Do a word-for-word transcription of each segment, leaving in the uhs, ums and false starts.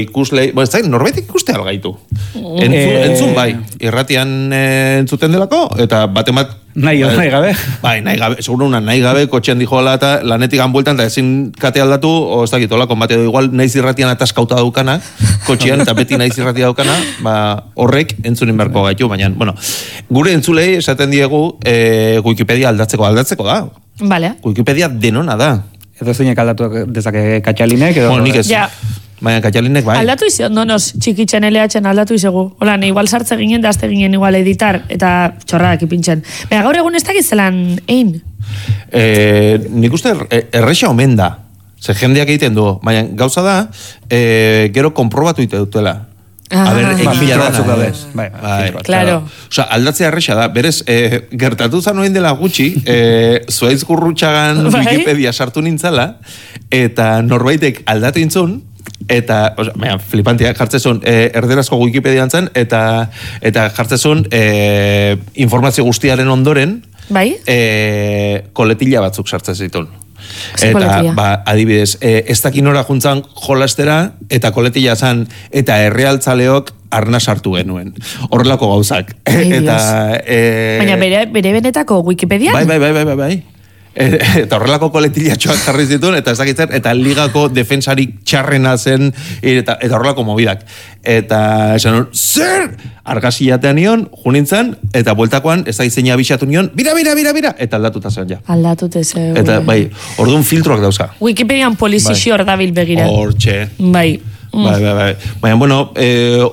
ikusle, bo, ez da, norbaitek ikuste algaitu. Entzun, e... entzun bai, irratian e, entzuten delako, eta baten bat... Nahi, nahi gabe. Bai, nahi gabe, seguro una nahi gabe, kotxean dijoala eta lanetik anbueltan, eta ezin kate aldatu, o ez dakit, hola, konbate igual naiz irratian ataskauta daukana, kotxean, eta beti naiz irratia daukana, ba, horrek entzunin berko gaitu, baina, bueno, gure entzulei esaten diegu e, Wikipedia aldatzeko, aldatzeko da. Vale. Wikipedia denona da. Edo zeinek aldatu dezake Katxalinek, edo... Bueno, nik ez. Ja. Baina Katxalinek bai. Aldatu izo, nonos, txikitzen L H-en aldatu izegu. Hola, igual sartze ginen, dazte ginen igual editar, eta txorrak ipintzen. Baina gaur egun ez dakit zelan egin? E, nik uste er, erresa omen da. Ze jendeak egiten du. Baina gauza da, e, gero konprobatu ite dutela. Ah, a ber, egia batzuk dana. daude. Bai, bai, claro. Osa, aldatzea erresa da. Berez, e, gertatu zanoen dela gutxi, e, zuaiz gurrutxagan bai? Wikipedia sartu nintzala, eta norbaitek aldatu intzun, eta, oza, mea, flipantia, jartzezun e, erderazko Wikipedia antzen, eta, eta jartzezun e, informazio guztiaren ondoren, bai? E, koletilla batzuk sartzen zitun. Eta, koletilla? ba, adibidez, e, ez dakin nora juntzan jolastera, eta koletilla zan, eta errealtzaleok arna sartu genuen. Horrelako gauzak. Ai, eta, e, baina bere, bere benetako Wikipedia? Bai, bai, bai, bai, bai, bai. Eta horrelako koletilatxoak jarri zituen, eta ez dakitzen, eta ligako defensarik txarrena zen, eta, eta horrelako mobidak. Eta esan hor, zer? Argasiatean nion, junintzen, eta bueltakoan, ez da izeina abixatu nion, bira, bira, bira, bira, eta aldatuta zen ja. Aldatute ze. Eta, bai, orduan filtroak dauzka. Wikipedian polizixi hor dabil begira. Hortxe. Bai. Mm. Bai, bai, bai. Baina, bueno, eh,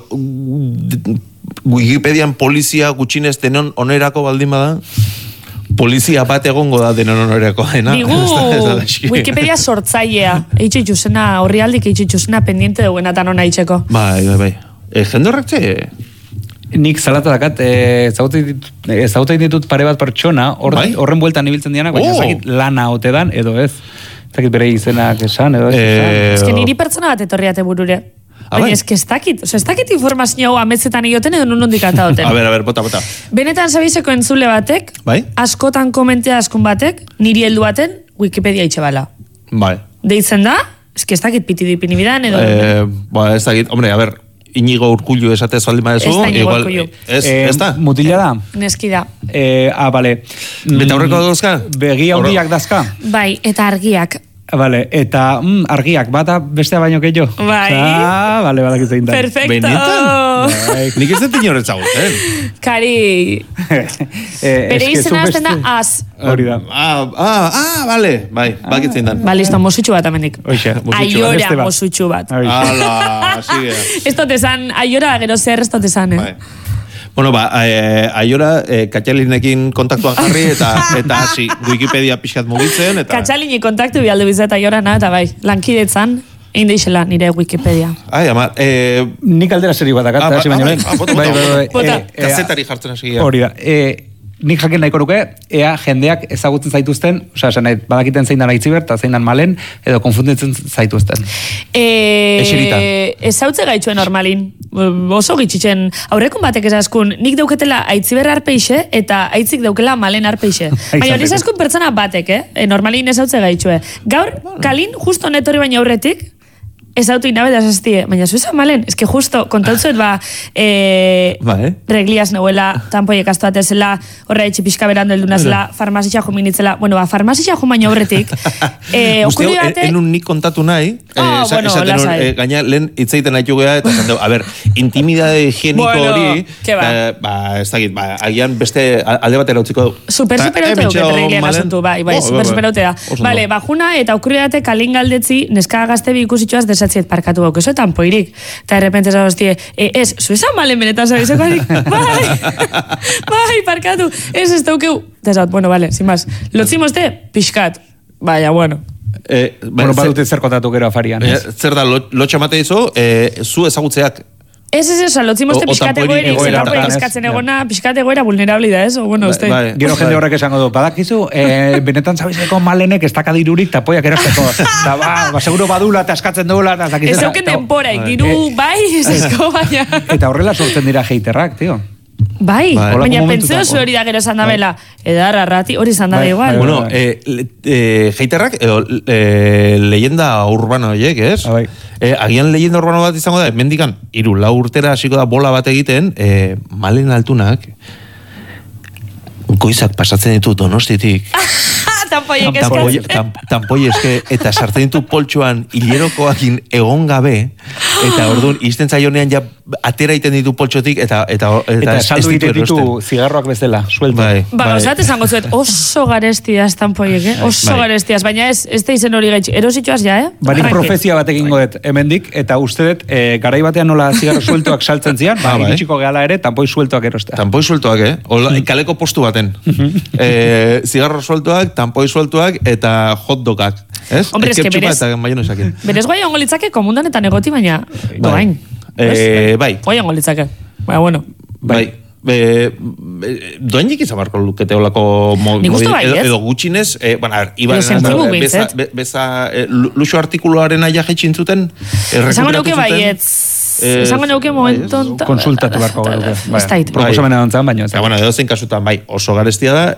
Wikipedian polizia gutxinez denon onerako baldin bada, polizia bat egongo da denon onerako dena. Digu, Wikipedia sortzailea. Eitxe itxusena, horri aldik eitxe itxusena pendiente duenatan ona itxeko. Bai, bai, bai. E, jende horrek ze... Nik zalatu dakat, ezagutzen ditut pare bat pertsona, horren bai? bueltan ibiltzen dianak, baina Oh. ezakit lana ote dan, edo ez. Ezakit bere izenak esan, edo ez esan. Eh, Ez que niri pertsona bat etorriate burure. Ah, Baina bai? ez que ez dakit, oza, ez dakit informazio hau ametzetan egiten edo nun hondik ataoten. A ber, a ber, bota, bota. Benetan zabizeko entzule batek, Bai? askotan komentea askun batek, niri heldu baten Wikipedia itxe bala. Bai. Deitzen da, ez que ez dakit piti dipini bidan edo... Eh, ba, ez dakit, hombre, a ber, Inigo Urkullu esatez baldin badezu, Ez da Iñigo igual, Urkullu. ez, Eh, ez da? Mutila da? Neski da. Eh, ah, bale. Beta horreko dauzka? Begi handiak dazka? Bai, eta argiak. Vale, eta mm, argiak, bata bestea baino keio. Bai. Ah, vale, balak izan da. Perfecto. Benetan? Bai. Nik ez dut inoretzagut, eh? Kari, eh, bere eske zu izena azten da beste- az. Hori da. Ah, ah, ah, vale, bai, bakitzen dan. Ba, listo, mosutxu bat amendik. Hoxe, mosutxu bat, Aiora beste bat. mosutxu bat. Hori. Ala, sigue. Ez dut esan, aiora gero zer ez dut esan, eh? Bai. Bueno, ba, eh, aiora, eh, Katxalinekin kontaktuan jarri, eta eta hasi Wikipedia pixkat mugitzen, eta... Katxalini kontaktu bialdu bizet aiorana, eta bai, lankidetzan, egin deixela nire Wikipedia. Ai, ama, eh... Nik aldera seri bat dakat, Ah, hasi ba- baino ah, lehen. ah, bota, bota, Bai, bai, bai. bota. Eh, eh, Kazetari jartzen hasi gira. Hori da. Eh, nik jakin nahiko nuke, ea jendeak ezagutzen zaituzten, osea, esan nahi, badakiten zein dan aitziber, eta zein dan malen, edo konfunditzen zaituzten. E, Eseritan. Ezautze gaitxuen normalin. Oso gitxitzen. Aurrekun batek esaskun, nik dauketela aitziber arpeixe, eta aitzik daukela malen arpeixe. Baina hori esaskun pertsona batek, eh? E, normalin ezautze gaitxue. Gaur, kalin, justo netorri baina aurretik, ezautu inabe da zaztie. Baina zuezan malen, eske justo, kontautzuet ba, e, Bai. reglias neuela, tanpoiek astuatezela, horra etxe pixka berando eldunazela, farmazitxa juminitzela. Bueno, ba, farmazitxa jum baina aurretik, e, Guzti hau, okurri bate... en- enun nik kontatu nahi, Ah, esa- bueno, esaten hor, lasai. eh, gaina lehen hitzaiten nahi gea, eta esaten, a ber, intimidade higieniko Bueno, hori, ke ba. eh, ba, ez dakit, ba, agian beste alde batera utziko du. Super, Ta, super eh, haute mentxeo duket reglian malen? asuntu, bai, bai, Oh, super, bai, super bai. haute da. Oso Bale, ondo. bajuna eta okurriate kalin galdetzi, neska gazte bi ikusitxoaz desatziet parkatu bauko, eso tampoirik. Eta de repente zabostie, e, ez, zu esan malen benetan zabizeko harik, bai, bai, parkatu, ez ez daukeu. Eta zaut, bueno, vale, sin más. Lotzimozte, pixkat, baina, bueno. Eh, ba, Bueno, zer- badute zer kontatu gero afarian. eh, ez? zer da, lo- lotxa mate izo, eh, zu ezagutzeak. Ez, ez, ez, lotzimozte O- o pixkat tampoirik egoerik, egoera zentampoik hortan, ez? eskatzen Ja. egona, pixkat egoera vulnerable da, ez? O, bueno, Bai, uste. bai. Gero jende horrek esango du, badakizu, eh, benetan zabizeko malenek ez dakadirurik tapoiak erosteko. Eta ba, ba, seguro badula eta eskatzen duela. Eta ez dakiz Ez zer. euken Eta- denporaik, diru, bai, ez ezko, baina... Eta horrela sortzen dira heiterrak, tio. Bai, Bai. baina Holako pentseo momentutan, zu hori da gero esan dabela. Edarra, rati, hori esan dabe Bai, igual. bai, Bueno, eh, le- eh, heiterrak, edo, eh, leyenda urbana horiek, ez? Ah, bai. E, agian leyenda urbano bat izango da, mendikan, hiru lau urtera hasiko da bola bat egiten, e, Malen Altunak, goizak pasatzen ditu Donostitik. Tanpoiek Tanpoi, eskatzen. tam, tanpoi eske, eta sartzen ditu poltsuan hilerokoakin egon gabe, eta orduan, izten zaionean ja atera iten ditu poltsotik, eta eta, eta, Eta ez- saldu ez ditu egiten ditu erosten. zigarroak bezala, suelto. Bai, Ba, bai. gauzat esango zuet, oso garestiaz tanpoiek, eh? Oso Bai. garestiaz, baina ez, ez da izen hori gaitxi. Erosituaz ja, eh? Barik Arranque. profezia bat egingo dut hemendik, eta uste dut, e, garai batean nola zigarro sueltoak saltzen zian, ba, Ah, bai. iritsiko gehala ere, tanpoi sueltoak erostea. Tampoi sueltoak, eh? Ola, kaleko postu baten. eh, zigarro sueltoak, tampoi sueltoak, eta hot dogak. Ez? Hombre, eske Ketchupa berez- eta maionesakin. Berez guai ongo litzake komundan eta negoti, baina doain. Eh, bai. Guai ongo litzake. Baina, bueno. Bai. E, doainik izan barko lukete olako mo, Nik uste mobil- bai, edo, ez? edo gutxinez, e, bueno, iban Edo sentimu beza, behintzat. be- beza e, lu- luxu artikuluaren aia jaitxin zuten, Esango errekuperatu neuke zuten. baietz. Eh, Esango neuke momentu bai, ez? onta- Konsultatu beharko genuke. Ez da hit. Proposamena dantzan, baina ez Eta, da. bueno, edo zein kasutan, bai, oso garestia da,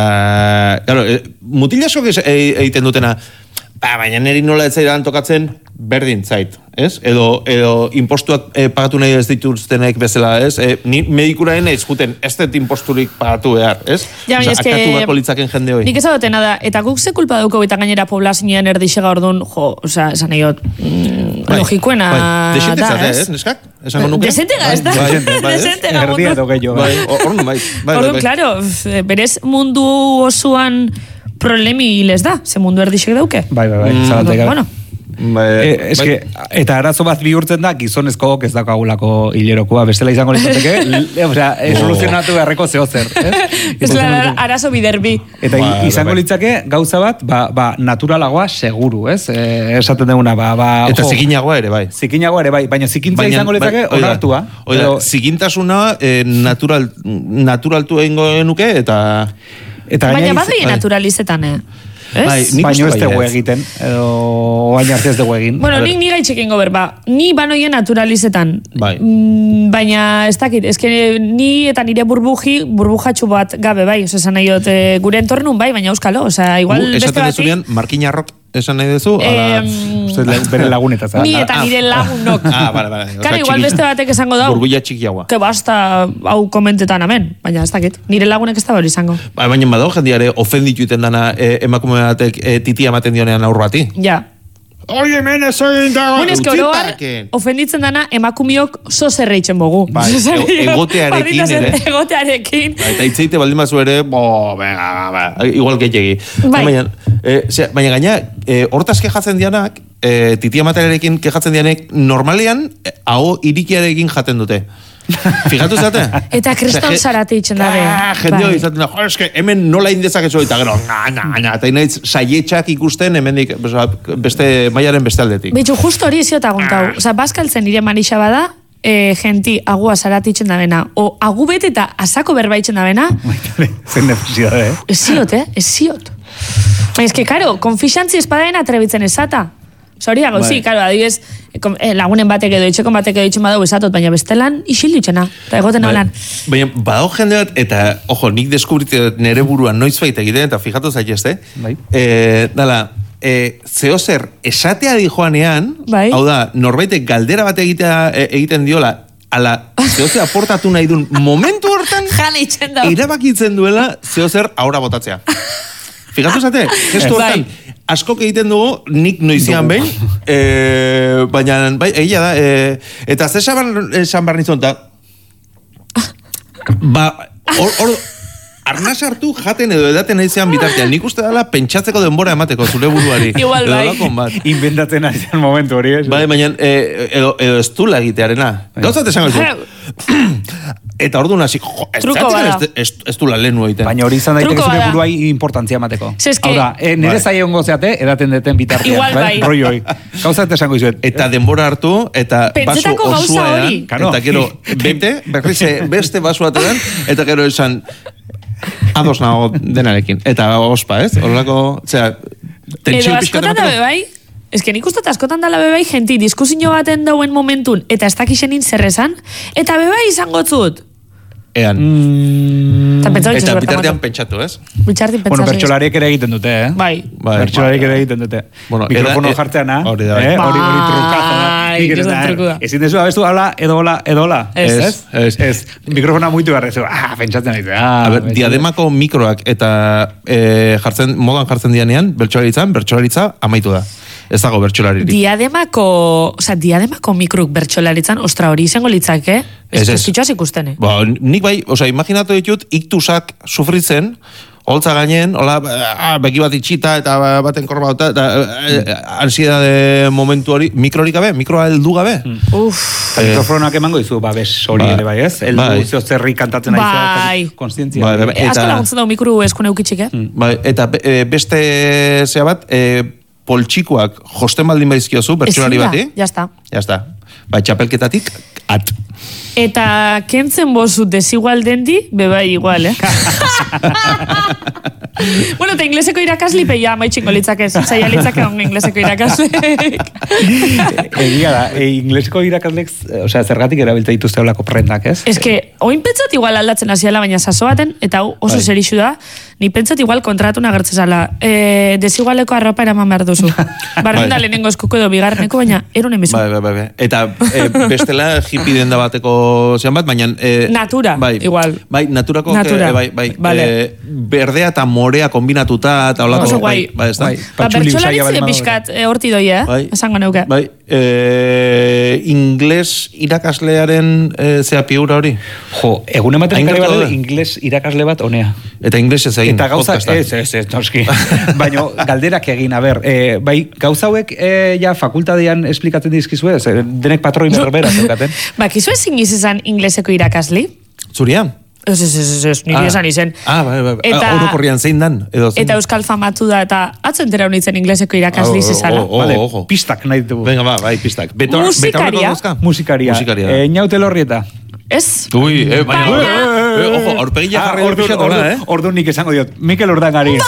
eta, claro, e, mutilasok ez- e- egiten dutena, ba, baina niri nola ez zaidan tokatzen, berdin zait, ez? Edo, edo impostuak e, pagatu nahi ez dituztenek bezala, ez? E, ni medikuraen naiz juten, ez dut imposturik pagatu behar, ez? Ja, baina Osea, eske... akatu beharko litzaken jende hoi. Nik ez dutena da, eta guk ze kulpa duko eta gainera poblazioan erdixega orduan, jo, osea, esan nahi dut, mm, Bai, logikoena bai. Desente da, zate, ez? ez, neskak? Esango nuke? Desentega, ez da? Bai, bai, ez? Desentega Erdia mundu. edo gehiago. Bai, orduan bai. bai, Orduan, bai, bai. claro, f- berez mundu osoan problemi les da, ze mundu erdixek dauke. Bai, bai, bai, Mm, zabaltek gabe. Bueno, Bai, E, eske, eta arazo bat bihurtzen da, gizonezkoak ez daukagulako hilerokoa, bestela izango litzateke, l- osea, e, soluzionatu beharreko zeo zer. Eh? ez da arazo biderbi. Eta Bai, izango bai. litzake gauza bat, ba, ba, naturalagoa seguru, ez? E, esaten duguna, ba, ba, Eta jo, zikinagoa ere, bai. zikinagoa ere, bai, baina zikintzia izango litzake bai, oida, onartua. Oida, Edo- zikintasuna eh, natural, naturaltu egingo genuke, eta... Eta Baina gaina badai iz- bai. naturalizetan, eh? Ez? Bai, nik baino uste ez dugu baietz. egiten, edo oain arte ez dugu egin. Bueno, A ber, nik ni gaitxek ingo berba. Ni banoien naturalizetan. Bai. Mm, baina ez dakit, eske ni eta nire burbuji, burbujatxu bat gabe bai, oza, esan nahi dut, eh, gure entornun bai, baina euskalo, oza, igual Gu, beste esaten bati... dezunean, markinarrok esan nahi duzu? ala- Em, uste dut bere lagunetaz. Ni ah, eta ah, nire lagunok. Ah, bale, bale. Osea, Karo, igual txiki- beste batek esango dau. Burbuila txikiagoa. Que basta hau komentetan hemen, baina ez dakit. Nire lagunek ez da hori izango. Ba, baina badago jendiare ofenditu iten dana eh, emakume batek eh, titia ematen dionean aur bati. Ja. Oye, men, ez egin dago. Bueno, eske oroar, ofenditzen dana emakumiok zo zerreitzen bogu. Bai, Esan e- dio, egotearekin bardina zer- ere. Egotearekin. Ba, eta itzeite baldin bazu ere, bo, venga, ba, igual gehiagi. Bai. Baina, eh, zera, baina gaina, eh, hortaz kejatzen dianak, eh, titia materiarekin kejatzen dianek, normalean, eh, hau irikiarekin jaten dute. Fijatu zate? Eta kriston Osea, je- zarate itxen dabe. Ah, jende hori Bai. izaten da, jo, eske, hemen nola indezakezu, eta gero, na, na, na, eta inaiz saietxak ikusten, hemendik, osea, beste, mailaren beste aldetik. Betxu, justo hori ziot aguntau. Osa, baskaltzen nire manixa bada, e, genti agua zaratitzen da bena. O agu bete eta asako berbaitzen da bena, Zen necesidade, eh? ez ziot, eh? Ez ziot. Baina, eske, karo, konfixantzi espadaen atrebitzen esata. Zori, gauzi, Bai. karo, adibidez, eh, lagunen batek edo, etxeko batek edo itxen badau esatot, baina bestelan isil ditxena. Eta egoten Bai. holan. Baina, badago jende bat, eta, ojo, nik deskubritu nere buruan noiz baita egiten, eta fijatu zaitezte, Bai. eh, dala, eh, zeo zer, esatea di joanean, Bai. hau da, norbaitek galdera bat egitea, eh, egiten diola, ala, zeo zer aportatu nahi duen momentu hortan, Jane itxen da. erabakitzen duela zeo zer aurra botatzea. Fijatu zate, gestu hortan, askok egiten dugu, nik noizian behin, eh, baina, bai, egia da, eh, eta ze esan, esan behar nizun, eta, ba, hor, hor, arnaz hartu jaten edo edaten aizean bitartean, nik uste dela pentsatzeko denbora emateko zure buruari. Igual Edo bai. halakon bat. Inventatzen ari zen momentu hori, ez? Bai, baina, eh, edo, edo ez du egitearena. Gauzat esango zu. Eta orduan hasi, jo, ez Truko zatik bada. ez, ez, ez du la lehenu egiten. Baina hori izan daiteke Truko zure bada. buruai importantzia emateko. Ze eske- Hau da, e, nire Bai. zaila ongo zeate, edaten deten bitartean. Igual bai. Rolloi. Gauzat esango izuet. Eta denbora hartu, eta basu Pentsetako gauza osoa hori. edan, Karo. eta gero, bete, berriz eh, beste basu batean, eta gero esan, ados nago denarekin. Eta ospa, ez? Horrelako, zera, Edo tentsio pixkat askotan da emateko. bebai, ez que nik uste askotan dala bebai genti diskusio baten dauen momentun, eta ez dakixenin zer esan, eta bebai izango zut. ean. Mm, Eta pentsau Eta itxasu bitartean pentsatu, ez? Bitxartin bueno, pentsau. bertsolariek ere egiten dute, eh? Bai. Bai. Bertsolariek ere egiten dute. Bueno, Mikrofono eda- jartzeana. hori da, bai. eh? Hori hori Bai, trukazo da. Nik ere gizon da, truku da. ezin dezu abestu hola, edo hola, edo hola. Ez. Ez, ez. Ez. Mikrofona muitu behar ez. Ah, pentsatzen nahi. Ah, A ber, diademako mikroak eta e, jartzen, modan jartzen dianean, bertsolaritzan, bertsolaritza amaitu da. Ez dago bertsolaririk. Diademako, o sea, diademako mikruk bertsolaritzan, ostra hori izango litzake, Ez, ez ez. eskitxoaz ikusten, eh? Ba, nik bai, osea, imaginatu ditut, iktusak sufritzen, holtza gainen, hola, ah, beki bat itxita, eta baten korba, eta, eta eh, ansiedade momentu hori, mikrorik gabe, mikroa heldu gabe. Uf. Eta mikrofonoak emango dizu, ba, bes hori Ba, ere bai, ez? El bai. zeo zerri kantatzen nahi Bai. zera, konstientzia. Bai, bai, bai. E, asko Eta- laguntzen dugu mikru eskune eukitxik, eh? Bai, eta be- e, beste zea bat, e, poltsikoak josten baldin baizkiozu, bertsolari Ezin da, bati. jazta. Jazta. Bai, txapelketatik, at. Eta kentzen bozu desigual dendi, bebai igual, eh? bueno, eta ingleseko irakasli peia maitxingo litzake, zaila litzake on ingleseko irakasle. Egia da, e, ingleseko irakaslek, e, osea, zergatik erabiltza dituzte olako prendak, ez? Ez que, oin pentsat igual aldatzen hasiala, baina saso baten, eta hau oso Bai. serixu da, ni pentsat igual kontratuna gertzezala. E, desigualeko arropa eraman behar duzu. Bardin da Bai. lehenengo eskuko edo bigarreneko, baina erun emizu. Bai, bai, bai, bai. Eta e, bestela hippie denda bateko zean bat, baina... E, Natura, bai, igual. Bai, naturako, Natura. e, bai, bai. Vale. E, berdea eta morea kombinatuta, eta holako... Oso guai. Bai, ez da? Bai. Ba, Patxuli usaia bertsolaritzia baldin badago. pixkat e, horti doi, eh? Bai. Esango neuke. Bai, e, ingles irakaslearen e, zea piura hori. Jo, egun ematen Hain kare gertu bale daude? ingles irakasle bat honea. Eta inglesez egin Eta gauza, podcasta. ez, ez, ez, noski. Baina galderak egin, a ber, e, bai, gauza hauek e, ja fakultadean esplikatzen dizkizue, ez, denek patroi berbera zeukaten. Ba, kizu ezin izan ingleseko irakasli? Zuria? Ez, ez, ez, ez, ez, nire esan izen. Ah, bai, bai. Eta- Eta, orokorrian zein dan? Edo zein Eta euskal famatu da, eta atzentera honitzen ingleseko irakasli Ah, zizala. oh, oh. Vale, ojo. pistak nahi ditugu. Venga, ba, bai, pistak. Beto, Musikaria. betaurreko dauzka? Musikaria. Musikaria. E, Inaute Lorrieta. Ez? Ui, eh, baina, Baina- eh, eh, ojo, aurpegia Ah, jarri ordu, pixat ordu, ona, eh? ordu nik esango diot. Mikel Urdangari.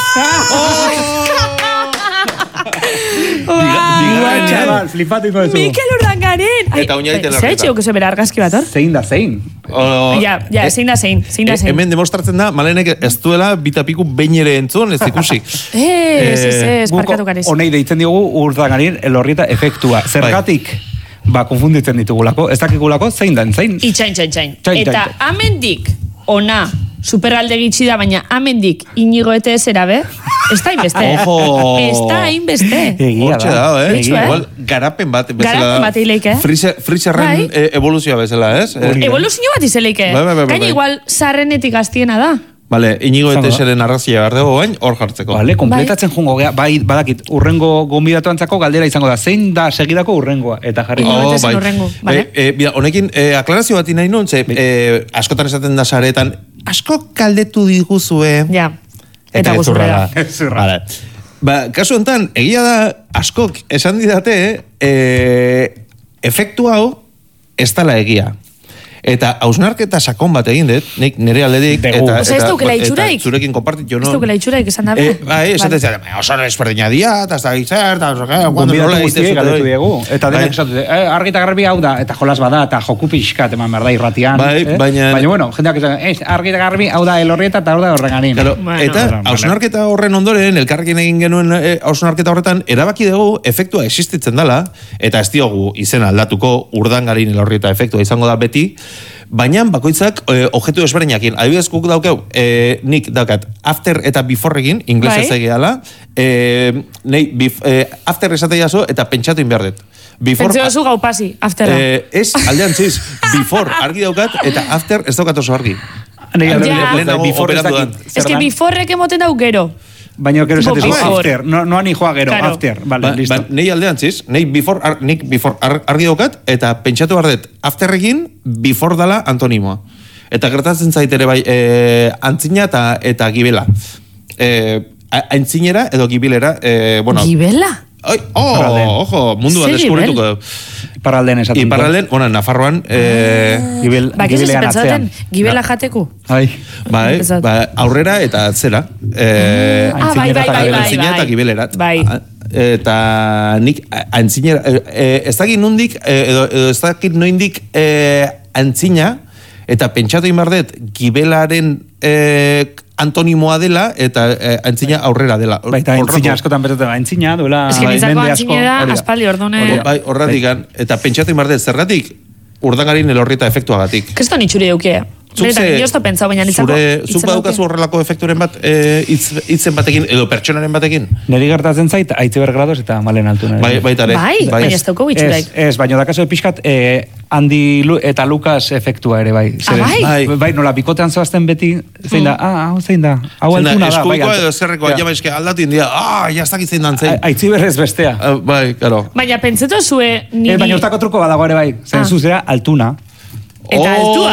Bigarren, eh? Chaval, flipatuko duzu. Mikel Urdangaren! Eta Oñaite Larrieta. Zer etxeuk eze bera argazki bat, hor? Zein da, zein? O- Ja, ja, eh, zein da zein, zein da eh, zein. Hemen demostratzen da, Malenek ez duela bitapiku behin ere entzun, ez ikusi. Ez, ez, ez, Guk parkatu gariz. honei deitzen diogu Urdangarin Elorrieta efektua. Zergatik? Ba, konfunditzen ditugulako. Ez dakigulako, zein dan, zein? Itxain, txain, txain. Txain, Eta txain, txain. amendik, ona, superalde gitxi da, baina amendik inigo ete ezera, be? Ez da inbeste. Ojo. Ez da inbeste. Egia Hortxe da, eh? Egia, eh? Igual, garapen bat bezala. Garapen bat eileik, eh? Freezer, Freezerren Bai. eh, evoluzioa bezala, ez? Eh, Evoluzio bat izeleike. Bai, bai, bai, bai, Gaina bai. igual sarrenetik gaztiena da. Vale, inigo Zango da. eteseren arrazia behar dugu bain, hor jartzeko. Vale, kompletatzen jungo gea. Bai, badakit, urrengo gonbidatuantzako galdera izango da. Zein da segidako urrengoa? Eta jarri. Inigo Oh, etesen bai. hurrengo, vale. Eh, eh, bida, honekin, eh, aklarazio bat nahi nun, ze, eh, askotan esaten da saretan, asko kaldetu diguzue. Ja. Eta ez guzurrera. urrela. Zurra. Vale. Ba, kasu honetan, egia da, askok esan didate, eh, efektu hau ez dala egia. Eta hausnarketa sakon bat egin dut, nik nire aldedik, Dugu. eta, Osea, ez eta, daukela eta itxuraik? zurekin konpartit, jo Ez no. dukela itxuraik esan dabe. Eh, bai, esaten Vale. zera, oso desberdina dia, eta ez da gizar, eta oso, eh, guando Gonbidatu nola guztiek egiten galdetu zuten, diegu. Eta Bai. denek esatu dute, eh, argi eta garbi hau da, eta jolas bada, eta joku pixkat eman behar da irratian. Bai, eh? baina- Baina, bueno, jendeak esan, ez, argi eta garbi hau da Elorrieta eta hau da Urdangarin. Claro, Bueno. eta Bueno, hausnarketa horren ondoren, elkarrekin egin genuen eh, hausnarketa horretan, erabaki dugu efektua existitzen dela, eta ez diogu izena aldatuko Urdangarin Elorrieta efektua izango da beti, baina bakoitzak eh, objektu desberdinekin. Adibidez guk daukeu, eh, nik daukat after eta before egin, inglesez Bai. egiala, eh, nei, bif, eh, after esatea jaso eta pentsatu inbehar dut. Before, Pentsio zu gau pasi, aftera. eh, ez, aldean ziz, before argi daukat, eta after ez daukat oso argi. Nei, Ja. alde- Lehenago before ez operatu dakit. da. Ez que Zer da? biforrek emoten dau gero. Baina gero Tipo esatezu before. after, no, no ani joa gero, Claro. after, vale, Ba, listo. ba, nei aldean ziz, nei before, ar, nik before ar, argi daukat, eta pentsatu behar dut, after egin, before dala antonimoa. Eta gertatzen zait ere bai, e, antzina eta, eta gibela. E, antzinera edo gibilera, e, bueno... Gibela? Ai, oh, Iparraldean. ojo, mundu bat Zer deskubrituko gibel? du. Iparraldean esaten. Iparralden, bueno, Nafarroan, e, Gibel, Ba, kizu gibilean pentsaten, atzean. gibela jateku. Ai. ba, eh, Pensat. ba, aurrera eta atzera. E, Ah, bai, bai, bai, bai, Antzina eta bai. gibelerat. Bai. A- Eta nik a- antzinera, e, e, ez dakit nondik, e, edo, edo ez dakit noindik e, antzina, Eta pentsatu inbardet, gibelaren eh, antonimoa dela, eta eh, antzina aurrera dela. Baita, antzina askotan betoten, antzina duela... Ez que nintzako antzina da, aspaldi ordune... Bai, horretik, eta pentsatu inbardet, zerratik, urdangarin elorrieta efektuagatik. Kesto nitxuri eukea. Benetan, jo esto pentsau, baina nintzako... Zuk badukazu horrelako efekturen bat, e, hitz, hitzen batekin, edo pertsonaren batekin? Neri gertatzen zait, Aitziber Grados eta Malen Altuna. Bai, baitare. Bai, bai, baina ez dauko bitxuraik. Ez, ez, baina dakazu pixkat, eh, Andi Lu eta Lucas efektua ere, bai. Ah, bai? Bai, bai, nola, bikotean zoazten beti, zein da, ah, hau zein da, hau Altuna da, bai. Eskuiko edo zerreko, ja, baizke, aldatu india, ah, jastakit zein dan zein. Aitziber ez bestea. Bai, karo. Baina pentseto zue niri... Baina hortako truko badago ere, bai, zen zuzera Altuna. Eta altua.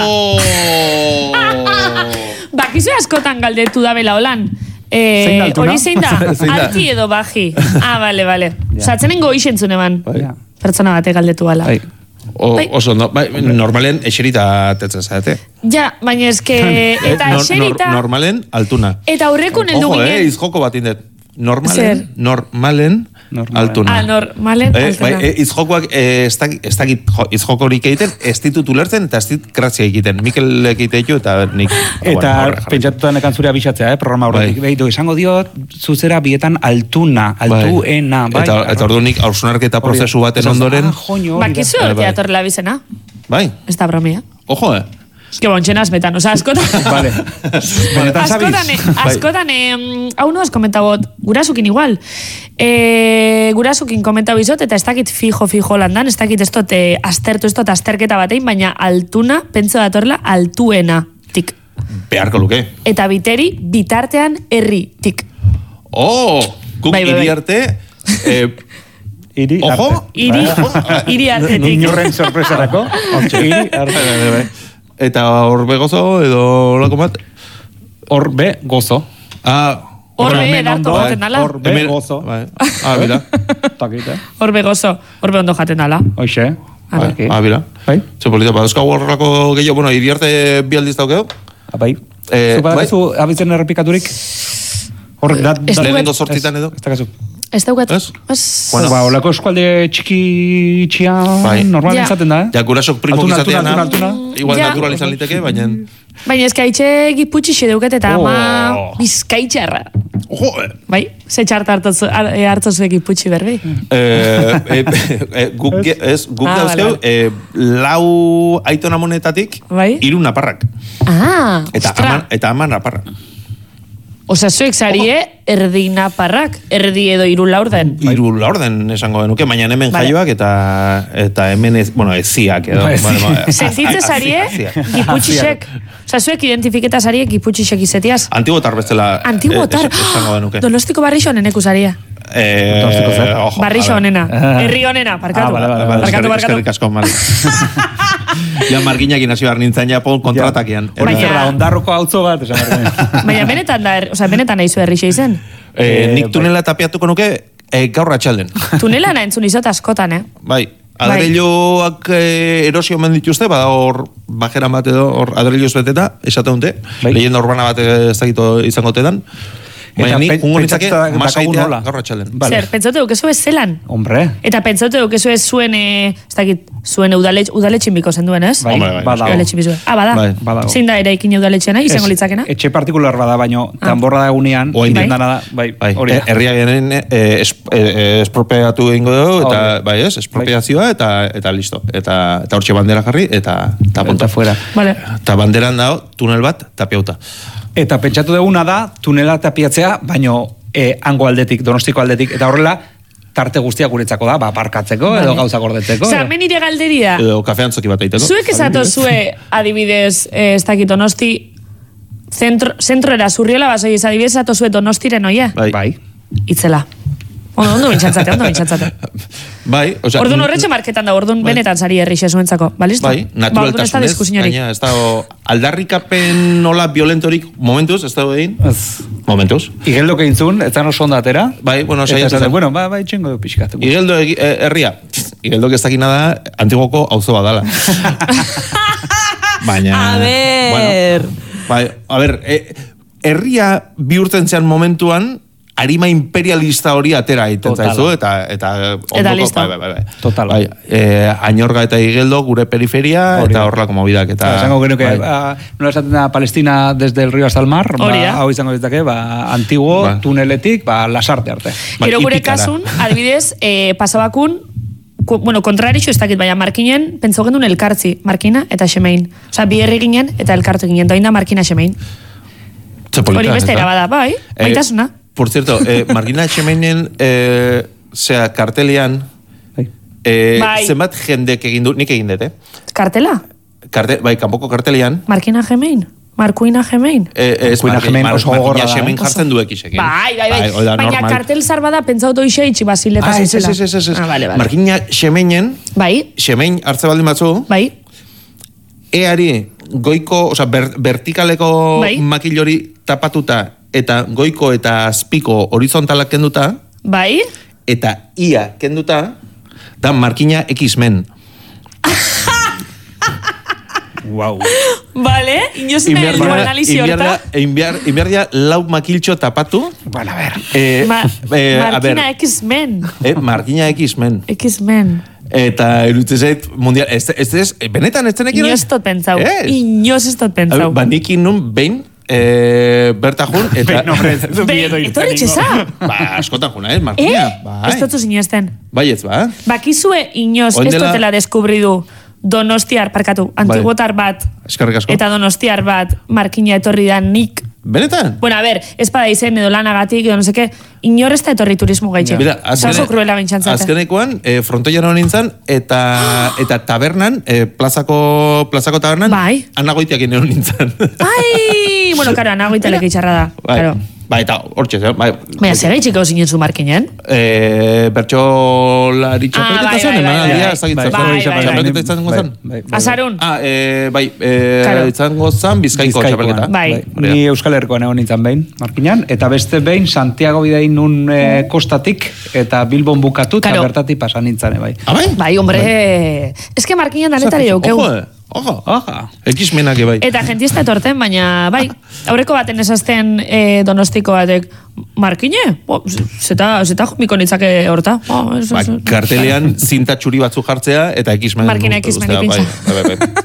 Bakizu askotan galdetu da bela holan. Eh, hori zein da? Alti edo baji. Ah, bale, bale. Zatzenen goix entzun eban. Pertsona bate galdetu bala. Oso, normalen eserita tetzen zaete. Ja, baina eske... Eta eserita... Normalen altuna. Eta horrekun heldu ginen... Ojo, eh, izjoko bat indet. Normalen, normalen, altuna. Ah, normalen, altuna. Bai, izjokoak ez dakit izjokorik egiten, ez ditut ulertzen eta ez dit grazia egiten. Mikel egiteitu eta nik... Eta pentsatutan ekan zure abisatzea, eh, programa horretik. Behitu, izango diot, zuzera bietan altuna, altuena, bai. Eta ordu nik hausnarketa prozesu baten ondoren... Bakizu teatorrela bizena? Bai. Ez da bromia. Ojo, eh? Ez que bontxen azmetan, oza, askotan... Vale. Askotan, askotan, hau no has komentabot, gurasukin igual. E, gurasukin komentau izot, eta ez dakit fijo, fijo landan, ez dakit ez dut astertu, ez dut asterketa batein, baina altuna, pentso datorla, altuena, tik. Beharko luke. Eta biteri, bitartean, herri, tik. Oh, kuk iri arte... Iri ojo, iri, iri arte, tik. Niñurren sorpresarako, iri arte. Eta horbe gozo, edo lako bat? Horbe gozo. Ah, horbe edartu jaten dala. Horbe gozo. Ah, bila. Horbe gozo, horbe ondo jaten dala. Hoxe. Ah, bila. Zepolita, baduzka horrelako gehiago, bueno, iriarte bialdiz daukeo? Bai. Zupadazu, abitzen errepikaturik? Lehenengo sortzitan edo? Ez dakazu. Ez daukat. Ez? Bueno, ba, olako eskualde txiki txia normal izaten da, eh? Ja, gurasok primok izatean, igual Ja. natural izan liteke, baina... Baina eskaitxe giputxixe deuket eta ama bizkaitxarra. Ojo, eh? Bai, ze txarta hartzozu giputxi berbei. Guk dauzkeu, lau aiton amonetatik, hiru naparrak. Ah, ostra. Eta ama naparrak. Osa, zuek zarie, erdi naparrak, erdi edo iru laurden. Iru laurden esango genuke, baina hemen jaioak eta eta hemen ez, bueno, eziak edo. Zentitze zarie, giputxixek. Osa, zuek identifiketa zarie, giputxixek izetiaz. Antiguotar bezala Antiguotar, Donostiko barrixo honeneku zarie. Barrixo honena, herri honena, parkatu. Parkatu, parkatu. Eskerrik asko, mal. Ja, marginak inazio behar nintzen japon kontratakian. Baina, ondarroko hau bat, esan behar. Baina, benetan da, oza, benetan nahi zu herrixe izen. Nik tunela tapiatuko nuke gaur atxalden. Tunela nahi entzun izot askotan, eh? Bai. Adreiloak erosio omen dituzte, bada hor bajeran bat edo, hor adreiloz beteta, esate honte, leyenda urbana bat ez dakito izango tedan. Baina nik, ungo nintzake, masaitea gaur atxalden. Zer, pentsote dukezu ez zelan? Hombre. Eta pentsote dukezu ez zuen, ez dakit, zuen udaletxin biko zenduen, ez? Bai, badago. Ah, bada? Zein da ere ikin udaletxena, izango litzakena? Etxe partikular bada, baino, danborra da egunean, indendana da, bai, hori. Herria genen espropeatu egingo dugu, eta, bai ez, espropeazioa, eta listo. Eta hortxe bandera jarri, eta ponta. Eta banderan dago, tunel bat, tapiauta. Eta pentsatu duguna da, tunela tapiatzea, baino eh, hango aldetik, Donostiko aldetik, eta horrela, tarte guztiak guretzako da, ba, parkatzeko, edo gauza gordetzeko. Osa, hemen nire galderia. Edo kafean zoki bat aiteko. Zuek esato zue, adibidez, eh, ez dakit, Donosti, zentro, zentroera zurriola basoi, adibidez, esato zue Donostiren, oie? Bai. Bai. Itzela. Ondo, ondo bintxantzate, ondo bintxantzate. Bai, oza... Orduan horretxe marketan da, orduan bai. Benetan zari herrixe zuentzako, balisto? Bai, naturaltasunez, gaina, ez da, aldarrikapen nola violentorik, momentuz, ez da egin? Momentuz. Igeldo keintzun, ez da no sondatera? Bai, bueno, saiatu zen. Bueno, ba, bai, txengo du pixkat. Igeldo herria, Igeldo ez dakina da, antigoko auzo bat dala. Baina... A ver... Bueno, bai, a ver, herria bihurtzen zean momentuan, arima imperialista hori atera egiten zaizu, eta, eta, eta listo. Bai, bai, bai. Total. Bai, eh, Añorga eta Igeldo, gure periferia, Hori eta da. horrelako mobidak. Eta, Esango genuke, bai. ba, nola esaten da Palestina desde el río hasta el mar, ba, Hori da. hau izango ditzake, ba, antiguo Bai. tuneletik, ba, lasarte arte. Bai, Gero gure hipikara. kasun, adibidez, eh, pasabakun, ku, bueno, kontrarixo ez dakit, baina Markinen, pentsau gendun elkartzi, Markina eta Xemein. Osea, bi herri ginen eta elkartu ginen, doin da Markina Xemein. Txapolita, Hori beste ez da? erabada, bai, Eh, maitasuna. Por cierto, eh, Margina Xemeinen, eh, zera, kartelian, Bai. eh, Bai. zenbat jendek egin du, nik egin dut, eh? Kartela? Karte, bai, kanpoko kartelian, Markina Xemein? Markuina Xemein? eh, ez Markuina Margi- Xemein Mar- oso gogorra Margina da, Xemein eh? jartzen du ekisekin. Bai, bai, bai. hori da, Baina normal. kartel zar bada pentsau doixe itxi basileta Ah, ez, ez, zizela. ez, ez, ez. Ah, vale, vale. Margina Xemeinen, Bai, Xemein hartze baldin batzu, bai, eari goiko, oza, ber, vertikaleko Bai. makilori tapatuta, eta goiko eta azpiko horizontalak kenduta, bai. eta ia kenduta, da Markina X-Men. Wow. Vale, inozen el analizi horta. Inbiardia lau makiltxo tapatu. Bueno, a ver. Eh, Ma, eh, a ver, Markina X-Men. eh, Markina X-Men. X-Men. Eta iruditzen zait mundial. Ez, ez, ez, benetan ez tenekin? Inoz tot pentsau. Ez. Inoz ez tot pentsau. Ba, nikin nun behin eh, bertajun. Eta, Behin, hombre, ez du Behin, miedo etorri irten txesa. ba, askotan juna, eh, Eh? Markina. Bai. Ez dutzu sinesten. Bai ez, ba. Bakizue inoz, Oin ez dela- dutela deskubridu Donostiar, parkatu, antiguotar bat, Eskerrik asko. eta Donostiar bat, Markina etorri da nik. Benetan? Bueno, a ver, ez bada izen edo lanagatik, edo no seke, inor ez da etorri turismo gaitxe. Mira, azkene- Oso kruela bintxantzate. azkenekoan, eh, frontoian hori nintzen, eta, eta tabernan, eh, plazako, plazako tabernan, Bai. anagoitiak hori nintzen. Ai, bueno, karo, anagoitelek itxarra da. Bai, Claro. bai, eta hortxe, zer, bai. Baina, zer gaitxiko zinen zu Markinen? Eh, bertxolari Ah, txapelketa bai, zen, bai, bai, emanaldia, bai. ez dakit zer. Bai, bai, bai. Txapelketa izango zen? Bai, bai, bai. Azarun? Ah, eh, bai, eh, Claro. izango zen Bizkaiko txapelketa. Bai. Ni Euskal Herrikoan egon nintzen behin, Markinan, eta beste behin Santiago bidein nun eh, kostatik, eta Bilbon bukatu, eta Claro. bertatik pasan nintzen, bai. Ah, bai? Bai, hombre, ez que Markinan danetari daukeu. Ojo, eh, ojo. Aha. X-menak bai. Eta jentista etorten, baina, bai, aurreko baten esazten eh, donostiko batek, Markine? Bo, zeta, zeta jumiko nitzake horta. Oh, ez, Ba, ez, ez. kartelean zinta txuri batzu jartzea, eta X-men. Markina X-Men ipintza. Bai, bai, bai.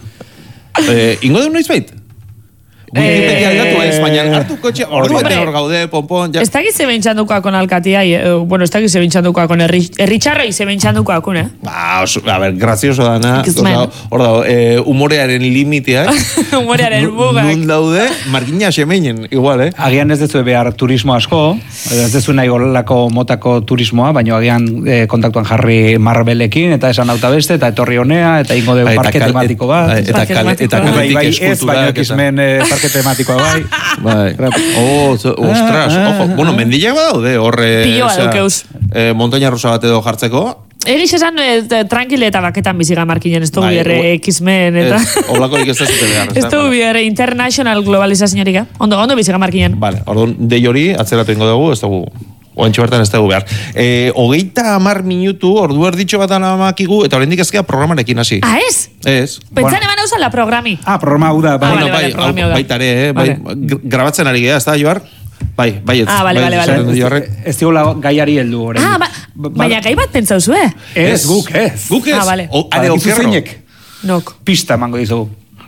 eh, ingo du noiz bait? Wikipedia Eh, aldatu ez, baina hartu kotxe, ordu Hombre. bete hor gaude, ponpon, ja. Ez dakiz ze bentsandukoa kon alkatia, eh, bueno, ez dakiz ze bentsandukoa kon erritxarrei ze bentsandukoa kon, eh? Ba, oso, a ver, grazioso dana, X-Men. oza, hor dago, eh, humorearen limiteak, Humorearen mugak. nun daude, Markina Xemeinen, igual, eh? Agian ez dezu behar turismo asko, ez dezu nahi golako motako turismoa, baina agian eh, kontaktuan jarri Marbelekin, eta esan auta beste, eta etorri honea, eta ingo dugu Eta parke kal- tematiko bat. Eta, Parke kale, tematiko eta bat. Bai, kaletik bai, ez, baina eskulturak, eta- X-Men eh, parke tematikoa bai. Bai. Oh, zo- ostras, Ah, ah, ojo. Bueno, mendileak badaude, horre... Piloa osea, daukeuz. Eh, montaña rusa bat edo jartzeko. Egiz esan, eh, tranquile eta baketan biziga Markinen, ez dugu Bai, bierre o- X-Men, eta... Ez, Olakorik ez da zute behar. Ez dugu bierre international globalizazioarik, eh? Ondo, ondo biziga Markinen. Vale, orduan, dei hori, atzeratu ingo dugu, ez dugu... Oentxe bertan ez dugu behar. Eh, hogeita amar minutu, ordu erditxo bat anamakigu, eta horrendik ezkea programarekin hasi. Ah, ez? Ez. Pentsane eban hausa la programi. Ah, programa hau da, bai. Ah, Bueno, vale, bai, vale, programa hau- hau da. baita ere, eh, bai, Vale. gr- grabatzen ari gea, ez da, Joar? Bai, bai, ez. Ah, vale, bai, vale, vale. esaten du Joarrek. Ez digula gaiari heldu orain. Ah, ba, baina gai bat pentsau zue? Ez, guk ez. Guk ez. Ah, vale. O, are Badakizu okerro. zeinek? Nok. Pista emango dizugu.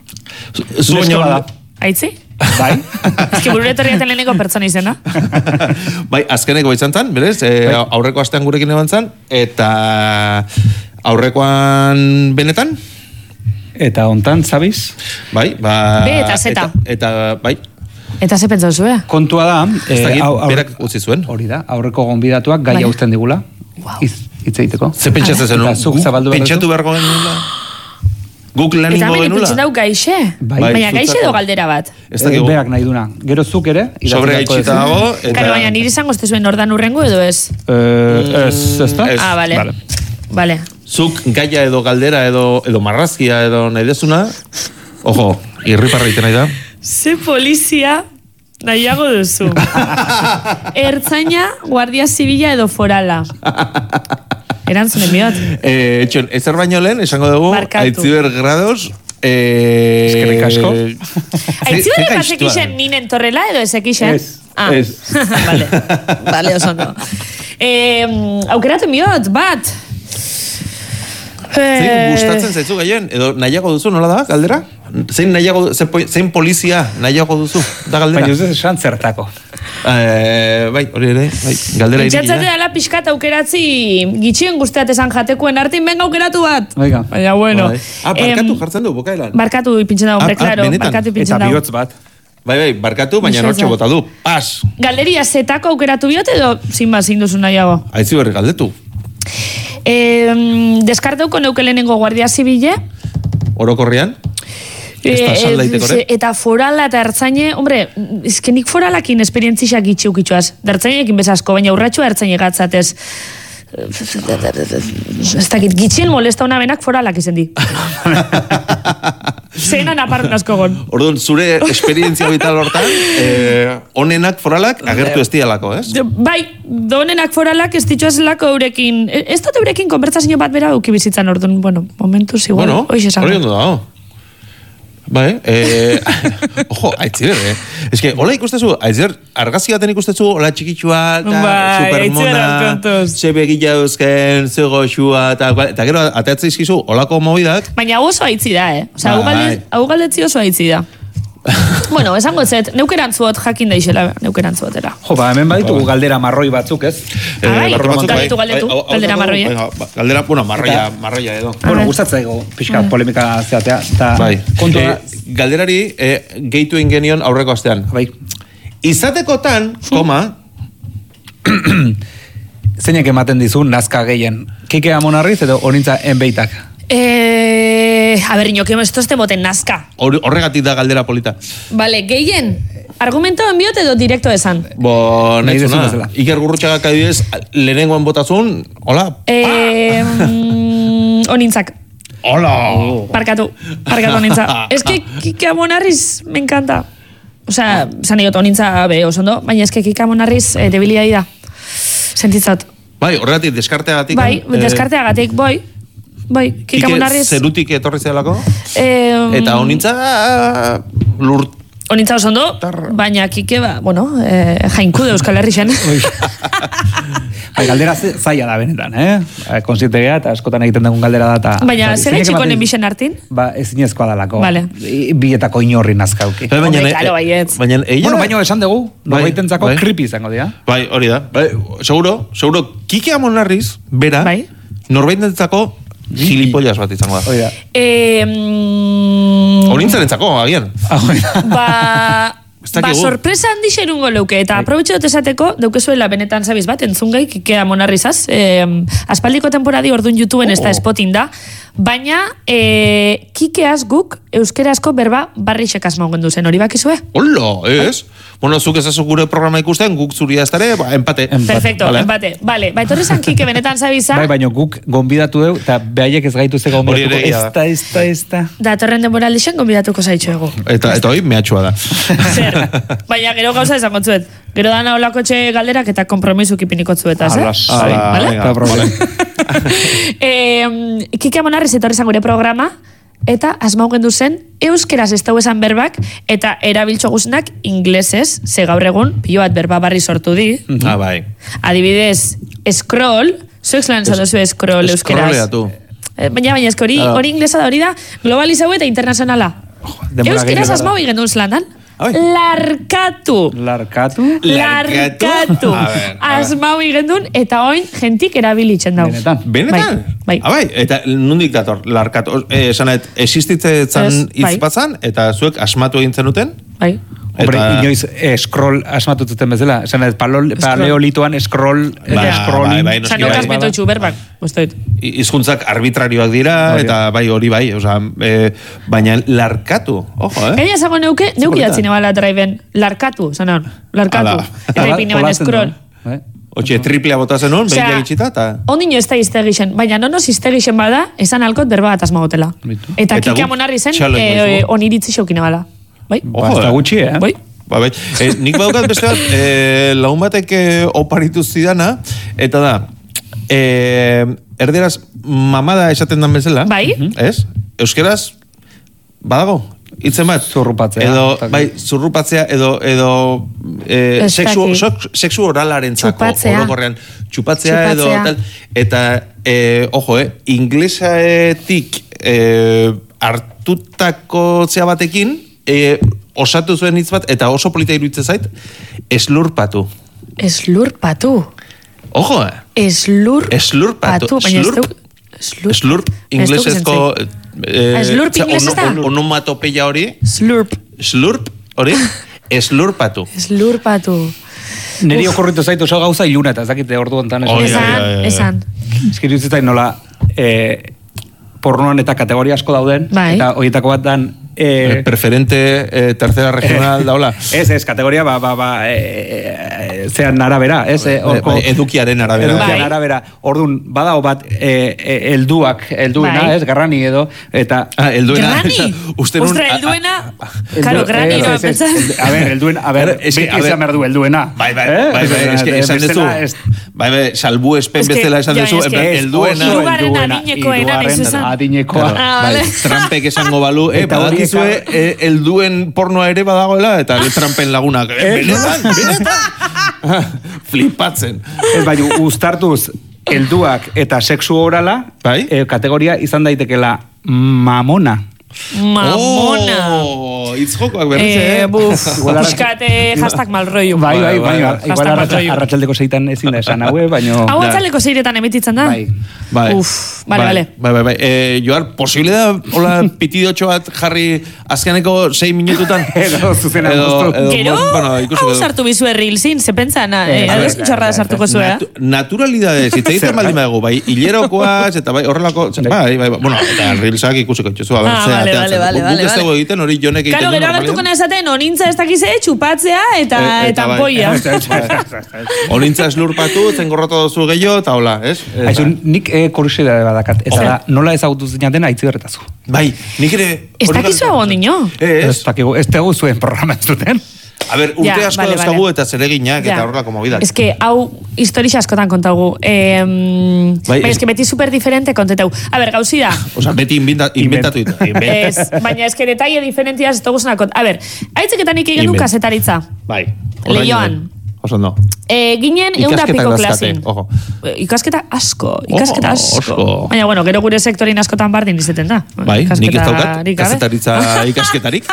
Zu Neska baino- bada. Aitzi? Bai? Ez que burure etorriaten leheneko pertsona izena. Bai, azkeneko izan zan, berez, e, aurreko astean gurekin eban zan, eta aurrekoan benetan, Eta hontan, zabiz? bai, ba... B eta Z. Eta, eta bai, Eta ze pentsau zue? Kontua da... ez eh, dakit, hau- aurre- berak utzi zuen. Hori da, aurreko gonbidatuak gai Bai. uzten digula. Wow. Iz, hitz egiteko. Ze pentsatzen zen, Eta zuk guk zabaldu behar pentsatu duzu? beharko genula? Guk lan Eta ingo hemen genula? ipintzen dau gaixe. Bai. Baina gaixe zutzako. edo galdera bat. Ez Eh, dakigu, berak nahi duna. Gero zuk ere... idatzi sobre beharko gaitxita duzu. dago, eta... Karo, baina niri izango ez zuen ordan urrengo edo ez? Eh, ez, ez da? Ez. Ah, vale. Vale. Vale. Zuk gaia edo galdera edo, edo marrazkia edo nahi dezuna, ojo, irriparra iten nahi da. Ze polizia nahiago duzu. Ertzaina, guardia zibila edo forala. Erantzunen biot. Eh, etxon, ezer baino lehen, esango dugu, Barkatu. Aitziber grados... Eh, Eskerrik asko. Aitziberek bazekixen ninen torrela edo ezekixen? Ez. Ah, vale, vale, oso ondo. Eh, aukeratu miot, bat. Zein gustatzen zaizu gehien? Edo nahiago duzu, nola da, galdera? Zein nahiago, zein polizia nahiago duzu, da galdera? Baina ez esan zertako. Eh, bai, hori ere, bai, galdera irikina. Itxatzate dala pixkat aukeratzi gitxien guztiat esan jatekoen artin benga aukeratu bat. Oiga. Baina, bueno. Ah, barkatu jartzen du, bukaeran. Barkatu ipintzen dago, hombre, claro. Barkatu ipintzen dago. Eta bihotz bat. Bai, bai, barkatu, baina nortxe bota du. Pas! Galderia zetako aukeratu bihot edo zinba zinduzu nahiago? Aitzi berri galdetu. Eh, deskarteuko neuke lehenengo guardia zibile. Orokorrean? Ez da sal daitekore? Eta forala eta ertzaine, hombre, izkenik foralakin esperientzixak itxiukitxoaz. Dertzainekin bezasko, baina urratxua ertzaine gatzatez. Ez dakit, gitxien molesta una benak foralak izen di. Zeinan aparrun asko gon. Orduan, zure esperientzia vital hortan, eh, onenak foralak agertu ez dialako, ez? Bai, onenak foralak ez ditxoaz lako eurekin. Ez dut eurekin konbertsazio bat bera duki bizitzan orduan, bueno, momentuz igual. Bueno, hori ondo dago. Bai, eh, ojo, aitziber, eh? Ez que, hola ikustezu, aitziber, argazki baten ikustezu, hola txikitsua, eta supermona, ze begila eusken, ze goxua, eta gero, ateatzea izkizu, holako mobidak. Baina oso aitzi da, eh? Osa, hau galdetzi oso aitzi da. Bueno, esango zet, neukerantzuot jakin daixela, neukerantzuotera. Jo, ba, hemen baditu galdera marroi batzuk, ez? Ah, bai, galdetu, galdetu, galdera marroia. Galdera, bueno, marroia, marroia edo. Bueno, gustatzaigo, pixka polemika zeatea. Bai, galderari gehitu ingenion aurreko astean. Bai. Izatekotan, koma... Zeinek ematen dizu, nazka gehien. Kike Amonarriz edo onintza enbeitak? Eh, a ber, inok, esto este boten nazka. Horregatik da galdera polita. Vale, gehien, argumento enbiot edo directo esan? Bo, nahi zuna. Iker Gurrutxagak adibidez, lehenengoan botazun, hola? Eh, mm, onintzak. Hola! Parkatu, parkatu onintza. Es que Kike Amonarriz me encanta. O sea, zan egot onintza be osondo, baina es que Kike Amonarriz eh, debilia da. Sentitzat. Bai, horregatik, deskarteagatik. Bai, eh, deskarteagatik, boi. Bai, Kike Amonarriz. Zerutik etorri zelako? Eh, Eta onintza lurt. Onintza oso ondo, baina Kike, ba, bueno, eh, jainku de Euskal Herrixen. Bai, galdera zaila da benetan, eh? Konsientegea eta askotan egiten dugun galdera da. Ta, baina, zer etxiko nenbixen hartin? Ba, ez inezkoa dalako. Vale. Bietako inorri nazkauki. Baina, Hombre, claro, baietz. Baina, ella... Bueno, baina esan dugu, norbaitentzako bai, creepy izango dira. Bai, hori da. Bai, seguro, seguro, Kike Amonarriz, bera, bai, norbaitentzako gilipollas bat izango da. Oida. Eh, mm, Onintzarentzako, agian. Ba... Ba, sorpresa handi xerungo leuke, eta aprobetxe dut esateko, daukezuela benetan zabiz bat, entzungai, Kike Amonarrizaz, eh, aspaldiko temporadi orduan YouTubeen ez da spotin da, baina eh, Kikeaz guk euskerazko berba barrixek asmauen duzen, hori bakizue? Hola, ez? Bueno, zuk ezazu gure programa ikusten, guk zuria ez dara, ba, empate. Perfecto, vale. Empate. Vale, ba, etorri zan Kike benetan zabiza. Bai, baina guk gonbidatu deu, eta behaiek ez gaitu ze gonbidatuko. Esta, esta, esta. Da, torren denbora aldixen gonbidatuko zaitxo ego. Eta, eta hoi, mehatxua da. Zer, baina gero gauza esan gontzuet. Gero dana olako txe galderak eta kompromisu kipiniko zuetaz, eh? Alas, vale? Vale. eh, Kike Amonarriz etorri zan gure programa, eta asmaugen duzen euskeraz ez dau esan berbak, eta erabiltxo guznak inglesez, ze gaur egun, pilo bat berba barri sortu di. Ah, bai. Adibidez, scroll, zuek lan zatu zu scroll euskeraz. Scrollea, tu. Baina, baina, ez hori, hori inglesa da, hori da, globalizau eta internazionala. Euskeraz asmau igen duz landan. Larkatu. Larkatu? Larkatu. Asmau igendun, eta oin jentik erabilitzen dago. Benetan? Benetan? Bai. Ah, bai. Eta nondik dator, larkatu. Esanet, existitzetzen izpatzan, eta zuek asmatu egin zenuten? Bai. Hombre, inoiz scroll asmatu zuten bezala. Esanet, paleolitoan scroll, scrolling. Zano kasmeto etxu berbak. Izkuntzak arbitrarioak dira, eta bai, hori bai. Baina larkatu. Ojo, eh? Gaina zago neuke, neuki datzine bala driven. Larkatu, zanon. Larkatu. Eta ipine ban scroll. Otxe, triplea botazen hon, behin egitxita, eta... Ondino ez da iztegixen, baina nono iztegixen bada, esan alkot berba bat asmagotela. Eta Kike Amonarri zen, oniritzi xaukine bala. Bai? Ojo, ez da gutxi, eh? Bai? Ba, bai. Eh, nik badaukat beste bat, eh, laun batek eh, oparitu zidana, eta da, eh, erderaz mamada esaten dan bezala, bai? Ez? Euskeraz, badago? itzen bat? Zurrupatzea. Edo, bai, zurrupatzea, edo, edo eh, sexu, sexu oralaren zako. Txupatzea. Orokorrean, txupatzea, edo, tal, eta, eh, ojo, eh, inglesaetik eh, hartutako zea batekin, eh, osatu zuen hitz bat, eta oso polita iruditzen zait, eslurpatu. Eslurpatu. Ojo, eh? Eslur... Eslurpatu. Slurp. Slurp. Slurp. Inglesezko... Eh, slurp inglesez da? Onomatopeia hori. Slurp. Slurp, hori. Eslurpatu. Eslurpatu. Neri okurritu zaitu oso gauza iluna, eta ez dakite ordu ontan. Esan, esan. Eskiritu zitain nola, eh, pornoan eta kategoria asko dauden, bai. Eta horietako bat dan... Eh, preferente eh, tercera regional eh, daula. Ez, ez, kategoria, ba, ba, ba, eh, zean arabera, ez? Eh, orko, ba, edukiaren arabera. Edukiaren bai. arabera. Orduan, badao bat, eh, eh, elduak, elduena, bai. ez? Garrani edo, eta... Ah, elduena. Garrani? Ostra, elduena... Karo, garrani no, pentsa... A ver, elduen, a ver, beti izan behar du elduena. Bai, bai, bai, bai, eske, esan dezu. Bai, bai, salbu espen bezala esan dezu, elduena. Hirugarren adinekoena, nizu esan. Adinekoa. Bai, Trumpek esango balu, eh, badakizue, helduen pornoa ere badagoela, eta Trumpen lagunak, benetan, benetan. Flipatzen. Ez bai, uztartuz, helduak eta sexu orala, bai? eh, kategoria izan daitekela mamona. Mamona. Oh, itzjokoak berriz, eh? eh? Buf, pixkate hashtag malroiu. Bai, bai, bai, igual arratsaldeko seitan ezin da esan haue, baino... Hau atzaldeko seiretan emititzen da? Bai. Bai. Uf, bale, bale. Bai, bai, bai. Eh, Joar, posible da, hola, pitidotxo bat jarri azkeneko sei minututan? Edo, zuzena guztu. Gero, hau sartu bizu errilzin, ze pentsan, ados txarra sartuko zuen. Naturalidades, itza egiten baldin badago, bai, hilerokoaz, eta bai, horrelako, bai, bai, bueno, eta rilsak ikusiko itxuzu, a ber, Vale, vale, vale, vale. Guk ez dago egiten, hori jonek egiten. Karo, gero agertuko esaten, onintza ez dakize, txupatzea eta eta ampoia. Onintza eslurpatu, zengorrotu dozu gehiago, eta hola, ez? Aizu, nik kuriosidade badakat, eta da, nola ezagutu zinaten aitzi berretazu. Bai, nik ere... Ez dakizu agon dino? Ez. Ez tegu zuen programa ez duten. A ber, urte asko vale, dauzkagu vale. Eta zereginak eta horrelako mobidak. Ez que, hau, historia askotan kontaugu. Eh, bai, es que beti super diferente kontetau. A ber, gauzi da. Osa, beti inventatu ditu. Ez, baina ez que detalle diferentiaz ez dugu zonakot. A ber, haitzeketan ik egin du kasetaritza. Bai. Leioan. Oso no. E, ginen eunda piko klasin. Ojo. Ikasketa asko, ikasketa oh, asko. Baina, bueno, gero gure sektorin askotan bardin izeten da. Bai, nik ez daukat, kasetaritza ikasketarik.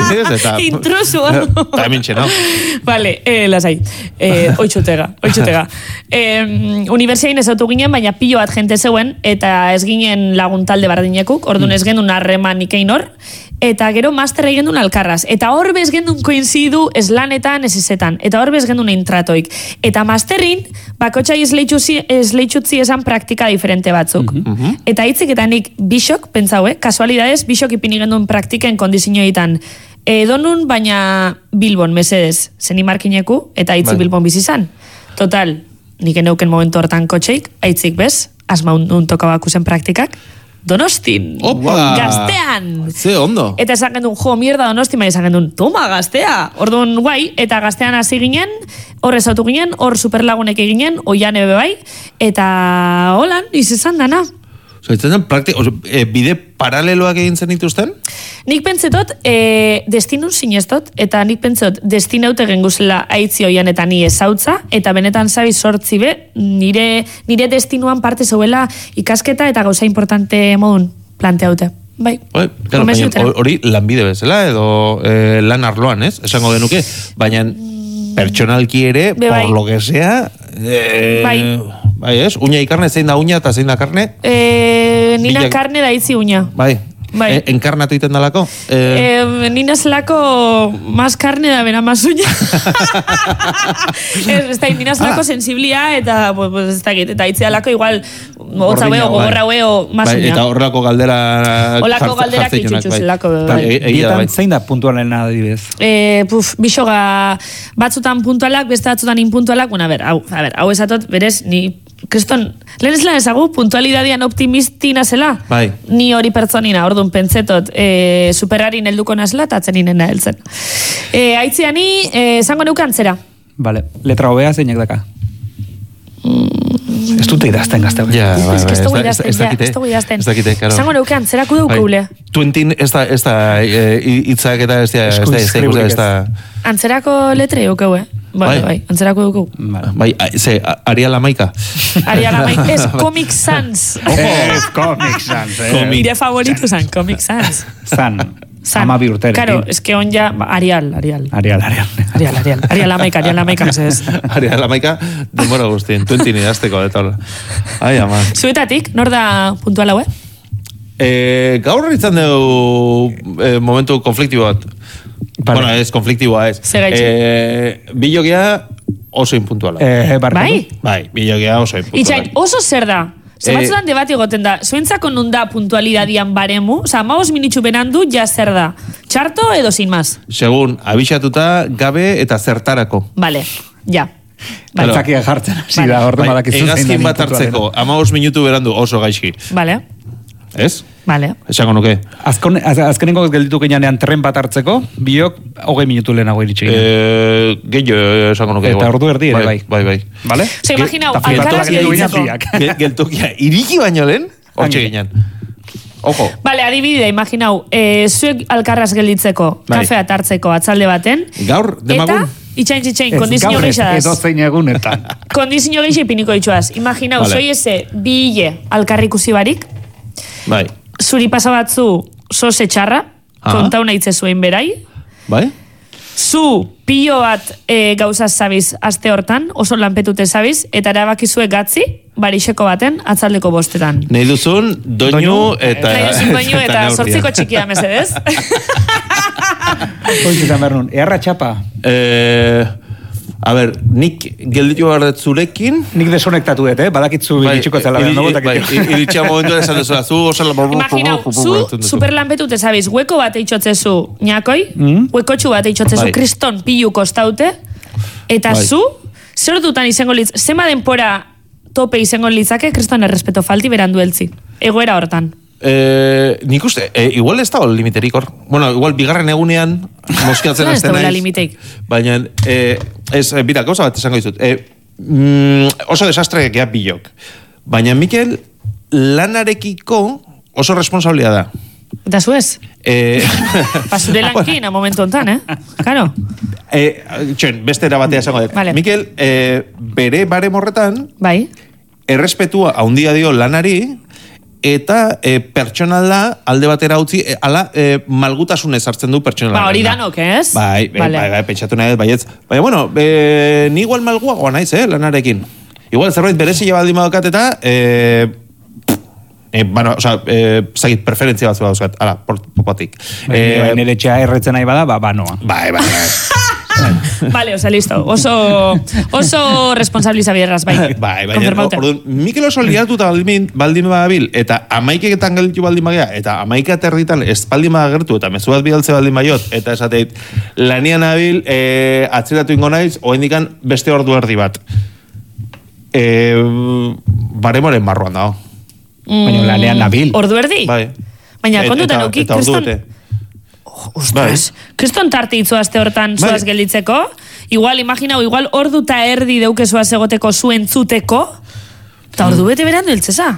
Intrusu. Eta hemen txena. Vale, eh, lasai. Eh, oitxutega, oitxutega. Eh, Universiain ez autu ginen, baina pilo bat jente zeuen, eta ez ginen laguntalde bardinekuk, orduan ez gendun harreman ikein hor, eta gero master egin duen alkarraz. Eta hor bez gendun koinzidu eslanetan, ez ezetan. Eta hor bez gendun intratoik. Eta masterrin, bakotxai esleitxutzi esan praktika diferente batzuk. Mm -hmm. Eta hitzik eta nik bisok, pentsau, eh? Kasualidades, bisok ipini gendun praktiken kondizioetan. Edonun, baina Bilbon, mesedez, zeni markineku, eta hitzik Bilbon bizizan. Total, nik eneuken momentu hortan kotxeik, hitzik bez, asma un tokabakusen praktikak, Donostin. Opa! Gaztean! Ze ondo. Eta esan gendun, jo, mierda Donostin, baina esan gendun, toma, gaztea! Orduan, guai, eta gaztean hasi ginen, hor ezautu ginen, hor superlagunek eginen, oian ebe bai, eta holan, izan dana. Zaitzen, praktik, e, bide paraleloak egin zen dituzten? Nik pentsetot, e, destinun sinestot, eta nik pentsetot, destinaute genguzela aitzi oian eta ni ezautza, eta benetan zabi sortzi be, nire, nire destinuan parte zeuela ikasketa eta gauza importante modun planteaute. Bai, Oi, claro, hori lanbide bezala, edo e, lan arloan, ez? Esango denuke, baina pertsonalki ere, Be, bai. por lo que sea, e, bai. Bai, ez? Uña y carne, zein da uña eta zein da carne? Eh, nina Bila... carne da itzi uña. Bai. Bai. E, enkarnatu iten dalako? Eh... Eh, nina zelako más carne da bera más uña. ez, ez da, nina zelako ah. sensiblia eta, pues, pues, ez da, eta itzi dalako igual, hotza weo, gogorra weo, más bai, uña. Eta horrelako galdera... Horrelako galdera kitxutxu zelako. Bai. Bietan zein da puntualen adibidez? Eh, puf, bisoga batzutan puntualak, beste batzutan inpuntualak, bueno, a ver, hau, a ver, hau esatot, berez, ni... Kriston, lehen ez lan ezagu, puntualidadian optimistina zela. Bai. Ni hori pertsonina, orduan pentsetot, e, superarin helduko nazela, eta atzen inen heltzen. E, Aitziani, e, zango neukan zera. Vale, letra hobea zeinak daka? Mm, Ez dute idazten gazte. Ja, bai, Ez bai, ez dugu ez idazten, ez ja, dakite, ez dugu idazten. ez dakite, karo. Zango neuke antzerako daukule. Twentin ez da, ez da, hitzak eta ez da, ez da, ez da, ez da, Antzerako letre eukeu, eh? Bai, Bai. bai, antzerako eukeu. bai, a- ze, a- Arial Amaika. Ariana Mai, ez Comic Sans. Ez, Comic Sans, eh. Nire favoritu zan, Comic Sans. Zan. Zan. Ama bi urterekin. Claro, es que on ja, ba, Arial, Arial. Arial, Arial. Arial, Arial. Arial Amaika, Arial Amaika, mesedez. Arial Amaika, denbora guztien, Twentin idazteko, eta hola. Ai, ama. Zuetatik, nor da puntual hau, eh? E, gaur izan dugu e, momentu konfliktibo bat. Vale. Bueno, ez konfliktiboa ez. Ze gaitxo? E, bilogia oso impuntuala. Eh, barkatu. Bai? Bai, bilogia oso impuntuala. Itxain, oso zer da? Eh, Zebatzudan debati goten da, zuentzako nun da puntualidadian baremu? Osa, amabos minitxu benandu, ja zer da? Txarto edo sin más? Segun, abixatuta, gabe eta zertarako. Vale, ja. Claro. Baltzakia jartzen hasi Vale. da, ordu badakizu zein da Egazkin bat puntualena. hartzeko, amabos minutu berandu oso gaizki. Vale, Ez? vale. Esango nuke. Azkon, az, azkenengo gelditu ginean tren bat hartzeko, biok hogei minutu lehenago iritsi ginen. E, Gehiago esango nuke. Eta igual. ordu erdi ere, bai. Bai, bai. Vale? Osa, imaginau, Eta flipatu alkaraz gelditu ginen gelditzeko. biak. Ge- Geltokia, iriki baino lehen, hortxe Hangi. ginen. Ojo. Vale, adibidea, imaginau, e, zuek alkarraz gelditzeko, Bai. kafea tartzeko atzalde baten, Gaur, demagun? eta, itxain, itxain, Ez, kondizio gaur ez, geixadaz. edo zein egunetan. Kondizio geixe ipiniko ditxuaz. Imaginau, Vale. soi eze, bi hile alkarrikusi barik, Bai. zuri pasa batzu sose txarra, Aha. kontau nahi zuen berai, Bai? zu pilo bat e, gauzaz zabiz aste hortan, oso lanpetute zabiz, eta erabakizue gatzi, barixeko baten, atzaldeko bostetan. Nahi duzun, doinu Doinu, eta... Nahi duzun baino eta neurria. sortziko txikia, mesedez. Hoiz izan behar nun, eharra txapa. Eh, a ber, nik gelditu behar dut zurekin... Nik desonektatu dut, eh? Badakitzu iritsuko zela. iri- no, bai, i- iritsia momentu esan duzula, zu osala... Imaginau, zu superlanpetute zabiz, hueko bat eitzotzezu ñakoi, Mm. huekotxu bat eitzotzezu Bai. kriston pilu kostaute, eta Bai. zu, zer dutan izango litz, zema denpora tope izango litzake, kriston errespeto falti berandu eltzi. Egoera hortan. Eh, nik uste, eh, igual ez da hor limiterik hor. Bueno, igual bigarren egunean moskiatzen Ez azten dagoela naiz. limiteik. Baina, eh, ez, eh, bira, gauza bat esango dizut. Eh, mm, oso desastre gea bilok. Baina Mikel, lanarekiko oso responsabilia da. Eta zu ez? Eh, Pasure lankin, a momentu hontan, eh? Karo. eh, txen, beste era batea esango dut. Vale. Mikel, eh, bere barem horretan, Bai. errespetua haundia dio lanari, eta e, pertsonala alde batera utzi, e, ala e, malgutasunez hartzen du pertsonala. Ba, hori danok, ez? Bai, bai, Vale. bai, bai, pentsatu nahi, baietz. Baina, bueno, e, ni igual malguagoa naiz, eh, lanarekin. Igual zerbait berezia baldin badokat eta, e, e, bueno, oza, e, zagit, preferentzia batzu dauzkat, ala, popatik. Eh, nire etxea erretzen nahi bada, ba, banoa. Bai, bai, bai. Vale, oza, listo. Oso, oso responsabiliza bierraz, bai. Bai, bai, Konfirmaute. orduan, Mikel oso liatuta baldin, baldin badabil, eta amaiketan gelditu baldin bagea, eta amaika terditan ez baldin badagertu, eta mezu bat bidaltze baldin baiot, eta esateit, lanian abil, e, atzeratu ingo naiz, oendikan beste ordu erdi bat. E, baremoren barruan dago. Baina lanean nabil. Ordu erdi? Bai. Baina Et- kontutan eta- uki, eta ordu kriston... bete. Ostras, kriston tarte itzu aste hortan Bai. zuaz gelditzeko. Igual, imaginau, igual ordu ta erdi deukezuaz egoteko zuen zuteko. Eta ordu bete berandu eltzeza.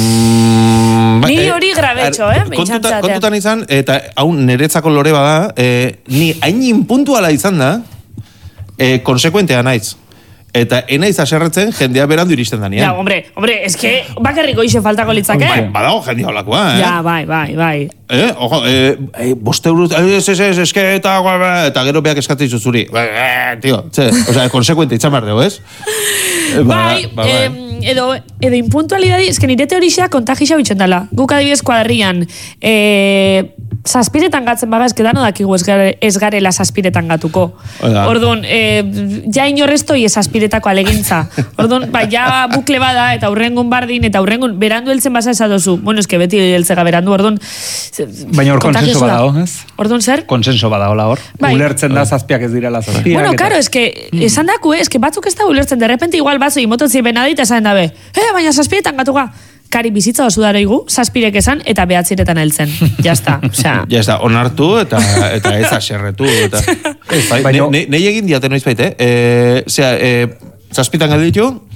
Mm, ba, Ni eh, hori grabetxo, ar- eh, kontuta- behintzat Kontutan izan, eta hau niretzako lore bada, eh, ni hain inpuntuala izan da, eh, konsekuentea naiz. Eta enaiz aserretzen jendea berandu iristen danean. Ja, hombre, hombre, eske bakarriko ixe faltako litzake. Bai, badago jendea holakoa, eh? Ja, bai, bai, bai. Eh, ojo, eh, eh, boste euruz, eh, ez, ez, ez, eske, eta, guau, eta gero beak eskatzen dizu zuri. Eh, tio, tze, osea, konsekuente itzan behar dugu, ez? Eh, Bai, ba, bai. em, edo, edo impuntualidadi, eske nire teorixea kontagia bitxen dela. Guk adibidez kuadrian, e, zazpiretan gatzen baga, eske dano dakigu ez, gare, ez garela zazpiretan gatuko. Oida. Orduan, e, ja inorreztoi ez zazpiretako alegintza. Orduan, ba, ja bukle bada, eta aurrengun bardin, eta aurrengun berandu heltzen basa esadozu. Bueno, eske beti heltzega berandu, orduan... Baina hor kontagioso konsenso da. badago, ez? Orduan zer? Konsenso badagola hor. Bai. Ulertzen da zazpiak ez direla zazpiak. Bueno, eta- karo, eske, esan daku, eh, eske batzuk ez da ulertzen, de repente igual batzu imototzi benadit esan dabe, eh, baina zazpiretan gatuga. Kari bizitza oso daroigu, zazpirek esan, eta behatziretan heltzen. Jazta, osea. Ja, ez da, onartu eta, eta ez aserretu. Eta, ez, bai, Baina- ne, ne, nei egin diaten noiz baite, eh? E, zera, e, zazpitan gelditu,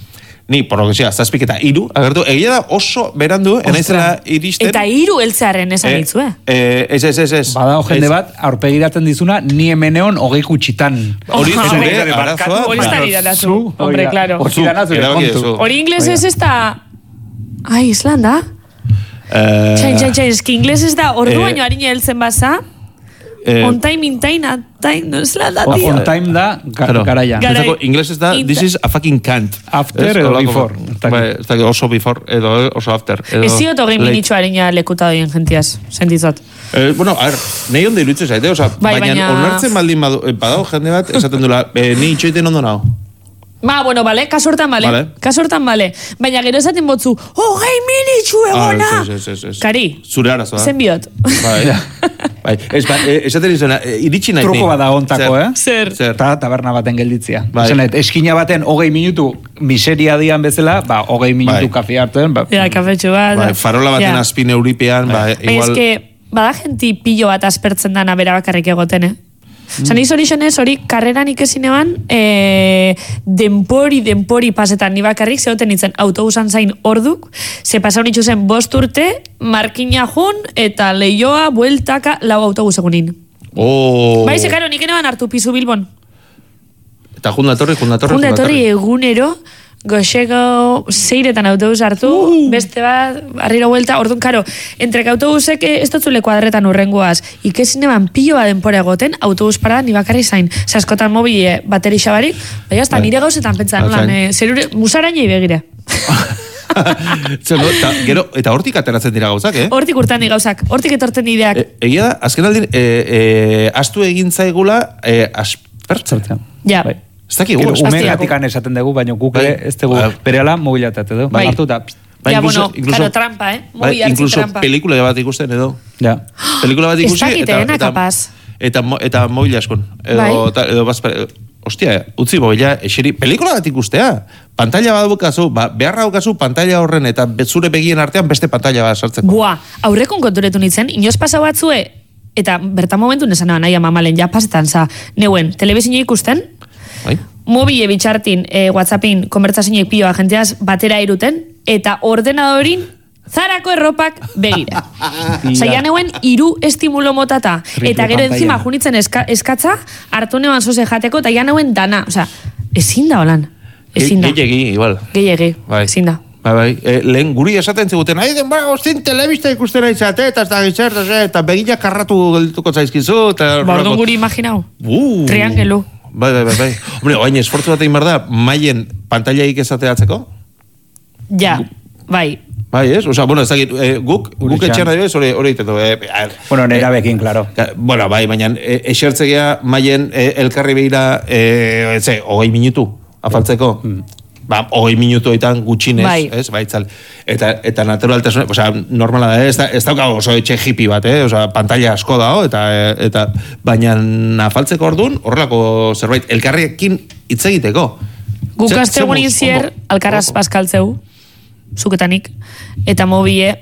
Ni, por lo que sea, zazpik eta iru, agertu, egia da oso berandu, enaizela iristen. Eta iru eltzearen esan eh, ditzu, eh? eh? Ez, ez, ez, ez. Badao jende bat, aurpegiratzen dizuna, ni hemeneon hogei kutsitan. Hori Oh, zure hori arazoa. Hori ez da nire zu, hombre, claro. Hori dana zure erabaki kontu. duzu. Hori inglés ez ez da... Ai, Islanda? Eh, Txain, txain, txain, eski inglés ez da, ordu eh, baino harina heltzen baza, eh, on time, in time, at time, no Islanda, On tío. on time da, ga, Claro. garaia. Gara- Entzako, inglés ez da, Inter- this is a fucking can't. After Ez, edo holako- before. Ez dakit. Bai, ez dakit, oso before, edo oso after. Edo Ez ziot hogei late. minitxo harina lekuta doien gentiaz, sentitzot. Eh, bueno, a ver, nahi ondo iruditzen zaite, oza, Bai, baina, baina- onartzen baldin badu, eh, badao jende bat, esaten dula, eh, ni itxoiten ondo nao. Ba, bueno, bale, kasortan bale, Vale. kasortan bale. Baina gero esaten botzu, hogei minitxu egona! Ah, ez, ez, ez, ez. Kari, Zure arazoa. zen biot. Bai, bai. Ez, ba, eh, esaten izena, eh, iritsi nahi. Truko bada ontako, Zer? eh? Zer. Zer. Eta taberna baten gelditzia. Bai. Esan nahi, eskina baten hogei minutu miseria dian bezala, ba, hogei minutu Bai. kafe hartzen, ba, Ja, kafetxu bat. Bai, farola baten Ja. azpin euripean, ba, Baina igual... eske, bada genti pilo bat aspertzen dana bera bakarrik egoten, eh? Osa, niz hori xonez, hori karreran ikesin eban, e, denpori, denpori pasetan ni bakarrik, zehoten nintzen autobusan zain orduk, ze pasau nitzu zen bost urte, markina jun, eta leioa, bueltaka, lau autobus egunin. Oh. Bai, ze, karo, nik eneban hartu pizu Bilbon. Eta junda etorri, junda etorri, Junda etorri egunero, goxeko zeiretan autobus hartu, Uh. beste bat, arriro vuelta, orduan, karo, entrek autobusek eh, ez dotzule kuadretan urrengoaz, ikesin eban pilo bat denpora egoten, autobus parada ni bakarri zain. Zaskotan mobile bateri xabarik, baina hasta Bai. nire gauzetan pentsan, Bai, lan, zain. eh, zerure, musarainei begire. Zer, no? Ta, gero, eta hortik ateratzen dira gauzak, eh? Hortik urtan ni gauzak, hortik etorten ideak. E, egia da, azken aldin, e, e, astu egin zaigula, e, aspertzen. zertzen. Ja. Bai. Ez dakigu, Gero, ez ume- umegatikan esaten dugu, baina guk Bai. ere ez dugu Bai. berehala mobilatate du. Bai. Hartu eta, Bai, Ja, incluso- bueno, incluso- claro, trampa, eh? Bai, Mobil hartzi incluso trampa. pelikula bat ikusten edo. ja. Pelikula bat Ez ikusi, dakit, eta, ena, eta, kapaz. eta, mo- eta mobil askon. Edo, Bai. ta, edo bazper, ostia, utzi mobila, eseri, pelikula bat ikustea. Pantalla bat bukazu, ba, beharra bukazu pantalla horren eta be- zure begien artean beste pantalla bat sartzeko. Buah, aurrekon konturetu nintzen, inoz pasau batzue, eta bertan momentu nesan nahi amamalen, ja pasetan za, neuen, telebizio ikusten, Bai? mobile bitxartin, e, WhatsAppin, konbertsazioek pioa jenteaz batera iruten, eta ordenadorin zarako erropak begira. Osa, ja neuen iru estimulo motata. Triple Eta gero pantalla. enzima junitzen eska, eskatza, hartu neuen zoze jateko, eta ja neuen dana. Osa, ezin da holan. Ezin da. Gehiegi, igual. Gehiegi, Bai. ezin da. Bai, bai. E, lehen guri esaten ziguten, ahi den, ba, ostin telebista ikusten aizate, eta ez da gizert, eta begila karratu geldituko zaizkizu, eta... Ba, orduan guri imaginau. Uh. Triangelu. Bai, bai, bai, bai. Hombre, oain esfortzu bat egin behar da, maien pantailaik esateatzeko? Ja, bai. Bai, ez? Osa, bueno, ez dakit, eh, guk, Gure guk etxean. etxean adibidez, hori hori egiten du. Eh, a ver, Bueno, nera bekin, claro. Ka- Bueno, bai, baina e, esertzegea maien e, elkarri behira, e, etze, hogei minutu afaltzeko. Ba, hogei minutuetan gutxinez, Bai. ez, baitzal. Eta, eta naturaltasun, osea, normala da, ez, da, ez dauka oso etxe hippie bat, eh? Osea, pantalla asko dago, eta, e, eta baina afaltzeko orduan, horrelako zerbait, elkarriekin hitz egiteko. Guk Ze- aste egunin zemuz, zier, ondo, alkaraz ondo. paskaltzeu, zuketanik, eta mobile,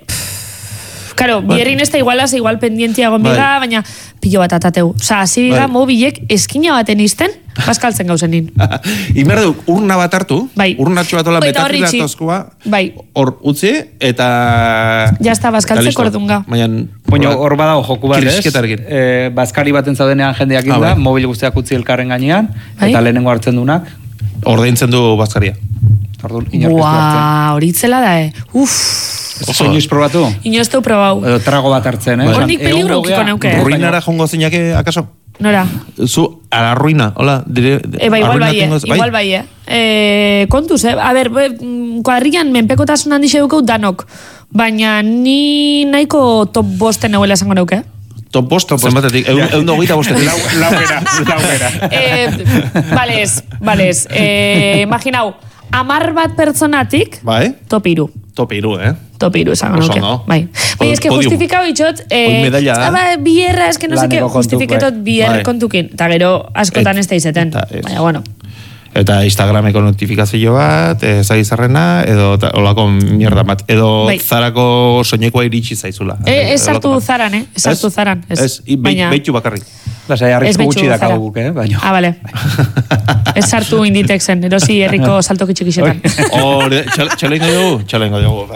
Karo, bierrin ez da igualaz, igual pendientia gombiga, baina pilo bat atateu. Osa, hasi dira mobilek eskina baten izten, paskaltzen gauzen nin. Inber du, urna bat hartu, Bai. urnatxo bat ola Eta hor itxi. metatrizatozkoa, Bai. hor utzi, eta... Ja está, bazkaltzeko ordunga. Baina... Baina hor badago joku bat, ez? Kirixketarekin. E, bazkari baten zaudenean jendeak Ah, inda, bai. mobil guztiak utzi elkarren gainean, Bai. eta lehenengo hartzen dunak, Ordaintzen du bazkaria. orduan inork ez du hartzen. Buah, horitzela da, eh. Uf, Ez inoiz probatu? inoz teu probau. Edo trago bat hartzen, eh? Hornik Egon peligro gogea, ukiko neuke, eh? Ruinara jongo zinake, akaso? Nora? Zu, a la ruina, hola, dire... Eba, igual bai, eh? arruinatzen goz- Igual bai, eh? Eh, kontuz, eh? A ber, be, mm, kuadrillan menpekotasun handixe dukeu danok, baina ni nahiko top bosten neuela esango neuke. Top bost, zenbatetik, egun egun hogeita bostetik. Laugera, laugera. eh, balez, balez. Eh, imaginau, amar bat pertsonatik, Bai, top iru. top iru, eh? Top iru esango Oso nuke. ondo. Bai. Bai, eske Podium. justifikau itxot, Hoi eh, medalla da. aba, bierra, eske no seke, Laneko kontuk, justifiketot bai. bierra Bai. kontukin. Eta gero, askotan Et- ez da izeten. eta ez. Baina, bueno. Eta Instagrameko notifikazio bat, ezagizarrena, edo ta- olako mierda bat, edo Bai. zarako soinekoa iritsi zaizula. E, ez Olako hartu bat. zaran, eh? Ez hartu zaran. Ez. Ez, i- be- Baina- beitu bakarrik. Lasai, arrisku gutxi dakau guk, eh? Baina. Ah, bale. Ez sartu Inditexen, erosi herriko saltoki txikixetan. Hore, txalengo dugu, txalengo dugu.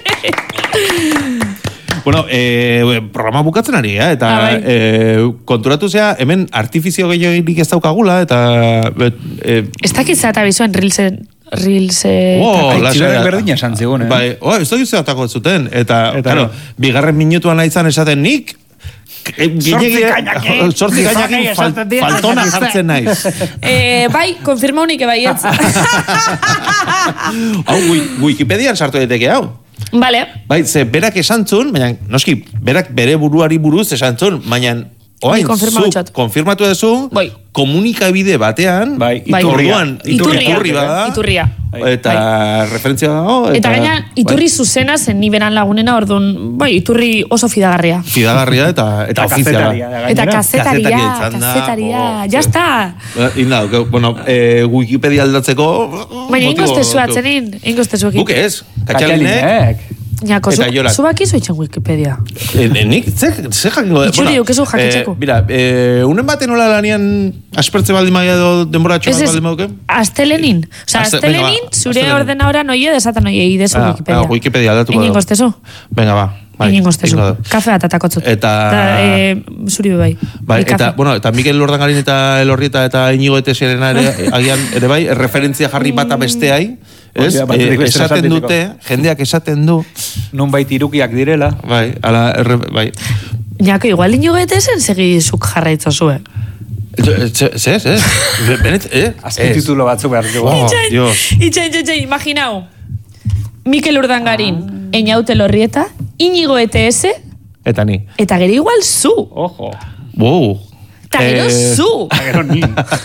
Bueno, eh, programa bukatzen ari, eh? Eta ah, bai. eh, konturatu zea, hemen artifizio gehiagirik ez daukagula, eta... Eh, ez dakitza eta bizuen rilsen... Rilse... Oh, Aitziberrek berdina esan zigun, eh? Bai, oh, ez dakitza atako zuten. Eta, eta claro, bigarren minutuan naizan esaten nik, Sortzi kainakin. Sortzi kainakin faltona jartzen naiz. Eh, bai, konfirma unik ebaietz. Hau, Wikipedian sartu daiteke hau. Vale. Bai, ze berak esantzun, baina, noski, berak bere buruari buruz esantzun, baina, oain, zu, konfirmatu duzu, bai. Komunikabide batean, bai, iturria, iturria, iturri bada, iturria. Eta bai. Referentzia dago. Eta, eta gaina, iturri bai. Zuzena zen ni beran lagunena, orduan, bai, iturri oso fidagarria. Fidagarria eta, eta, eta ofiziala. Eta kazetaria, kazetaria, ja está. Inda, bueno, eh, Wikipedia aldatzeko... Baina, ingoztezu atzenin, ingoztezu ekin. Guk ez, katxalinek. Ñako, zu bakizu itxen Wikipedia. Nik, ze jakingo... Itxuri dukezu jakitzeko. Mira, unen baten nola lanian aspertze baldin maia edo denboratxo bat baldin mauke? Astelenin. Osa, astelenin, zure ordena ora noie desatan noie idezu Wikipedia. Wikipedia aldatuko. Egin goztezu. Venga, ba. Egin goztezu. Kafe bat atakotzut. Eta... Zuri bai. Bai, eta, bueno, eta Mikel Lordangarin eta Elorrieta eta Inigo Etesierena ere, agian, ere bai, referentzia jarri bata besteai. Ez, e, esaten dute, jendeak esaten du. Nun baita irukiak direla. Bai, ala, erre, bai. Ñako, igual Inigo Etesen segizuk jarraitzo zue. Ze, ze, ze. Benet, eh? Azken titulo batzuk behar dugu. Itxain, itxain, itxain, imaginau. Mikel Urdangarin, Eñaute Lorrieta, Inigo E T S. Eta ni. Eta gero igual zu. Ojo. Wow. Eta gero eh, zu. Eta gero ni.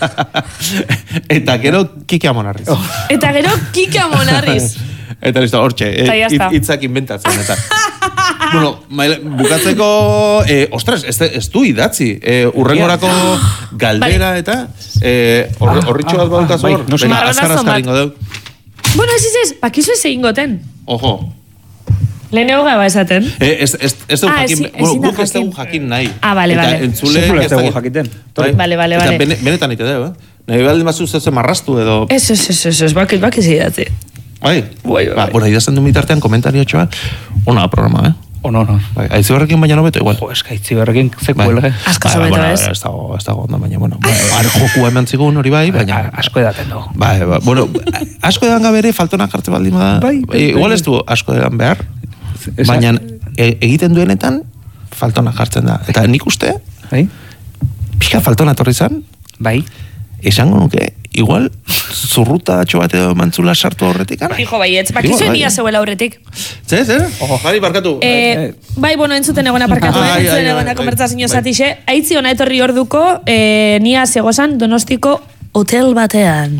Eta gero Kike Amonarriz. Oh. Eta gero Kike Amonarriz. Eta listo, hortxe, eh, hitzak inventatzen. Eta. Bueno, maile, bukatzeko, eh, ostras, ez, ez du idatzi. Eh, urrengorako galdera eta eh, horritxo bat bautaz hor. Venga, azkar azkar ingo deu. Bueno, ez ez, bakizu ez egin goten. Ojo. Leheneo gaba esaten. Eh, ez, ez, ez dugu ah, jakin, ez, bueno, guk ez dugu jakin nahi. Ah, bale, bale. Eta entzule... Ez dugu jakiten. Bale, bale, bale. Eta bene, benetan ite deu, eh? Nahi baldin batzuz ez marrastu edo... Ez, ez, ez, ez, ez, bakit, bakit zidatzi. Bai? Bai, bai. Ba, bueno, idazten du mitartean komentario txoa. Ona programa, eh? Ono, ono. Bai, aitziberrekin baina nobeto igual. Jo, eska aitziberrekin zekuela, eh? Asko sobeto, ez? Ez dago, ez dago ondo, baina, bueno, ar joku eman zigun hori bai, baina... Asko edaten dugu. Bai, bai, bueno, asko edan gabere faltonak hartze baldin bada... Bai, bai, igual ez du asko edan behar, baina egiten duenetan faltonak jartzen da. Eta nik uste, bai? pixka faltona torri zan, bai? Esango nuke, igual, zurruta datxo bat edo mantzula sartu horretik, ara? Fijo, baietz, bakizu enia zeuela horretik. Zer, zer? Ojo, jari, barkatu. Eh, bai, bueno, entzuten egona parkatu, eh? Entzuten egona konbertsazio zatixe. Aitzi hona etorri orduko, eh, nia zegozan Donostiko hotel batean.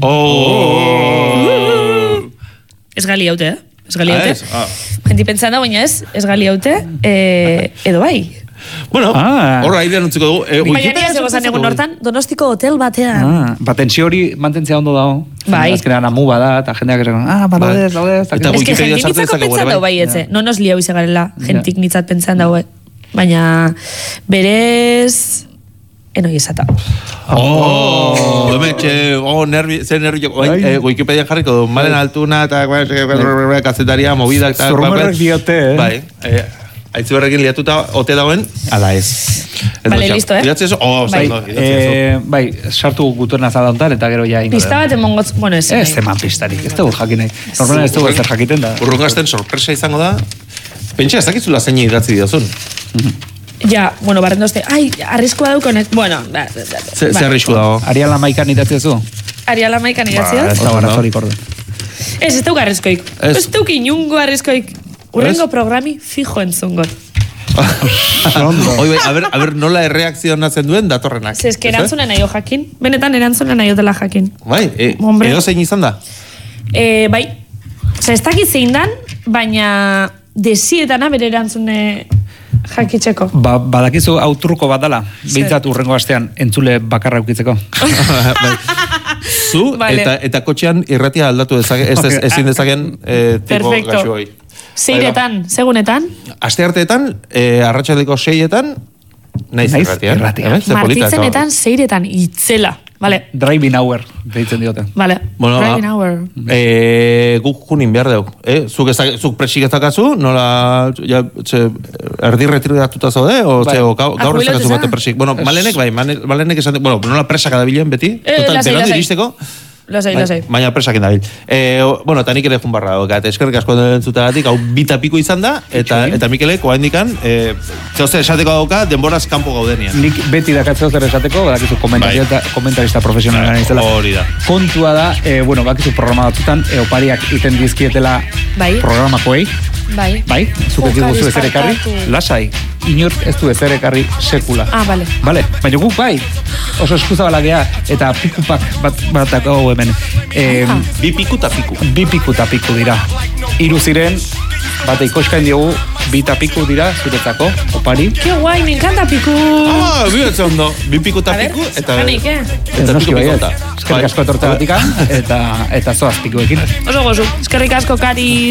Oh! Ez gali haute, eh? Ez gali haute. Ah, Genti pentsan da, baina ez, ez gali haute. Eh, edo bai. Bueno, horra ah. airean utziko dugu. Eh, baina nia zegozan egun hortan, Donostiko hotel batean. Ah, batentzi hori mantentzea ondo dago. Bai. Azkenean amu bada, eta jendeak esan, ah, badaudez, daudez. Eta ez que jentik nitzako pentsan dau bai, etze. No nos liau izagarela, jentik nitzat pentsan dau, baina berez... Eno izata. Oh, emetxe, oh, nervi, zer nervi, eh, Wikipedia jarriko du, malen altuna, eta kazetaria, movida, eta... Zurrumarrak diote, eh? Bai, eh, aitziberrekin liatuta, ote dauen, ala ez. Vale, listo, eh? Idatzi eso? Oh, bai. Zaindo, idatzi eso. Eh, bai, sartu guturna zadantan, eta gero ja ingo. Pista bat emongotz, bueno, ez. Ez eman pistarik, ez dugu jakinei. Normalan ez dugu ezer jakiten da. Urrungazten sorpresa izango da, pentsa ez dakizula zein idatzi diozun. Ja, bueno, barrendozte, ai, arriskua daukonek, bueno, ba, ba, ba, Ze arrisku dago? Ariala maikan idatzi zu? Ariala maikan idatzi Ez da barazorik ordu. Ez, ez dauk arriskoik. Ez dauk inungo arriskoik. Urrengo programi fijo entzungot. Oi, bai, a ber, a ber, nola erreakzionatzen duen datorrenak. Ez que erantzunen nahi jakin. Benetan erantzunen nahi dela jakin. Bai, e, edo zein izan da? E, bai. Osa, ez dakit zein dan, baina desietana bere erantzune... jakitzeko. Ba, badakizu hau truko bat dala, behintzat urrengo astean entzule bakarra ukitzeko. Zu, vale. eta, eta kotxean irratia aldatu dezake, ez, ez, ezin dezaken eh, tipo gaxu hoi. Zeiretan, segunetan? Aste arteetan, eh, arratsaldeko seietan, Naiz Naiz irratia. irratia. Eh, ze polita, Martitzenetan seiretan itzela. Vale. Driving hour, deitzen diote. Vale. Bueno, Driving ba, hour. Eh, guk junin behar deuk. Eh? Zuk, ez, zuk presik ez dakazu, nola ja, txe, erdi retiratuta zaude, o, Bai. txe, o gaur, Ah, gaur ez jubilatu dakazu bate za? presik. Bueno, malenek bai, mane- malenek esan, bueno, nola presaka dabilen beti, Eh, total, lasai, berandu lasai. iristeko, Lasai, Bai, lasai. baina presakin dabil. Eh, o- bueno, eta nik ere jun barra daukat. Eskerrik asko entzutagatik, hau bita piku izan da, eta eta Mikelek oaindikan, eh, zeozer esateko dauka, denboraz kanpo gaudenian. Nik beti dakatzeo zer esateko, badakizu komentario eta komentarista profesionala izela. Hori da. Kontua da, eh, bueno, bakizu programa batzutan, e, opariak iten dizkietela Bai. programakoei, Bai. bai? Zuk ez diguzu ezer ekarri, Barkatu. lasai, inork ez du ezer ekarri sekula. Ah, vale. Vale, baina guk bai, oso eskuzabala gea, eta pikupak bat, bat dakau hemen. E, Aha. Bi piku eta piku. bi piku eta piku dira. Hiru ziren, bate ikoskain diogu, bi eta piku dira, zuretzako, opari. Qué guay, me encanta piku. Ah, bi etxe ondo. Bi piku eta A ver, piku, eta... janik, eh? Eta Noski piku baiet. pikota. Eskerrik asko etortagatika, eta, eta zoaz pikuekin. Oso gozu. Eskerrik asko, Kari.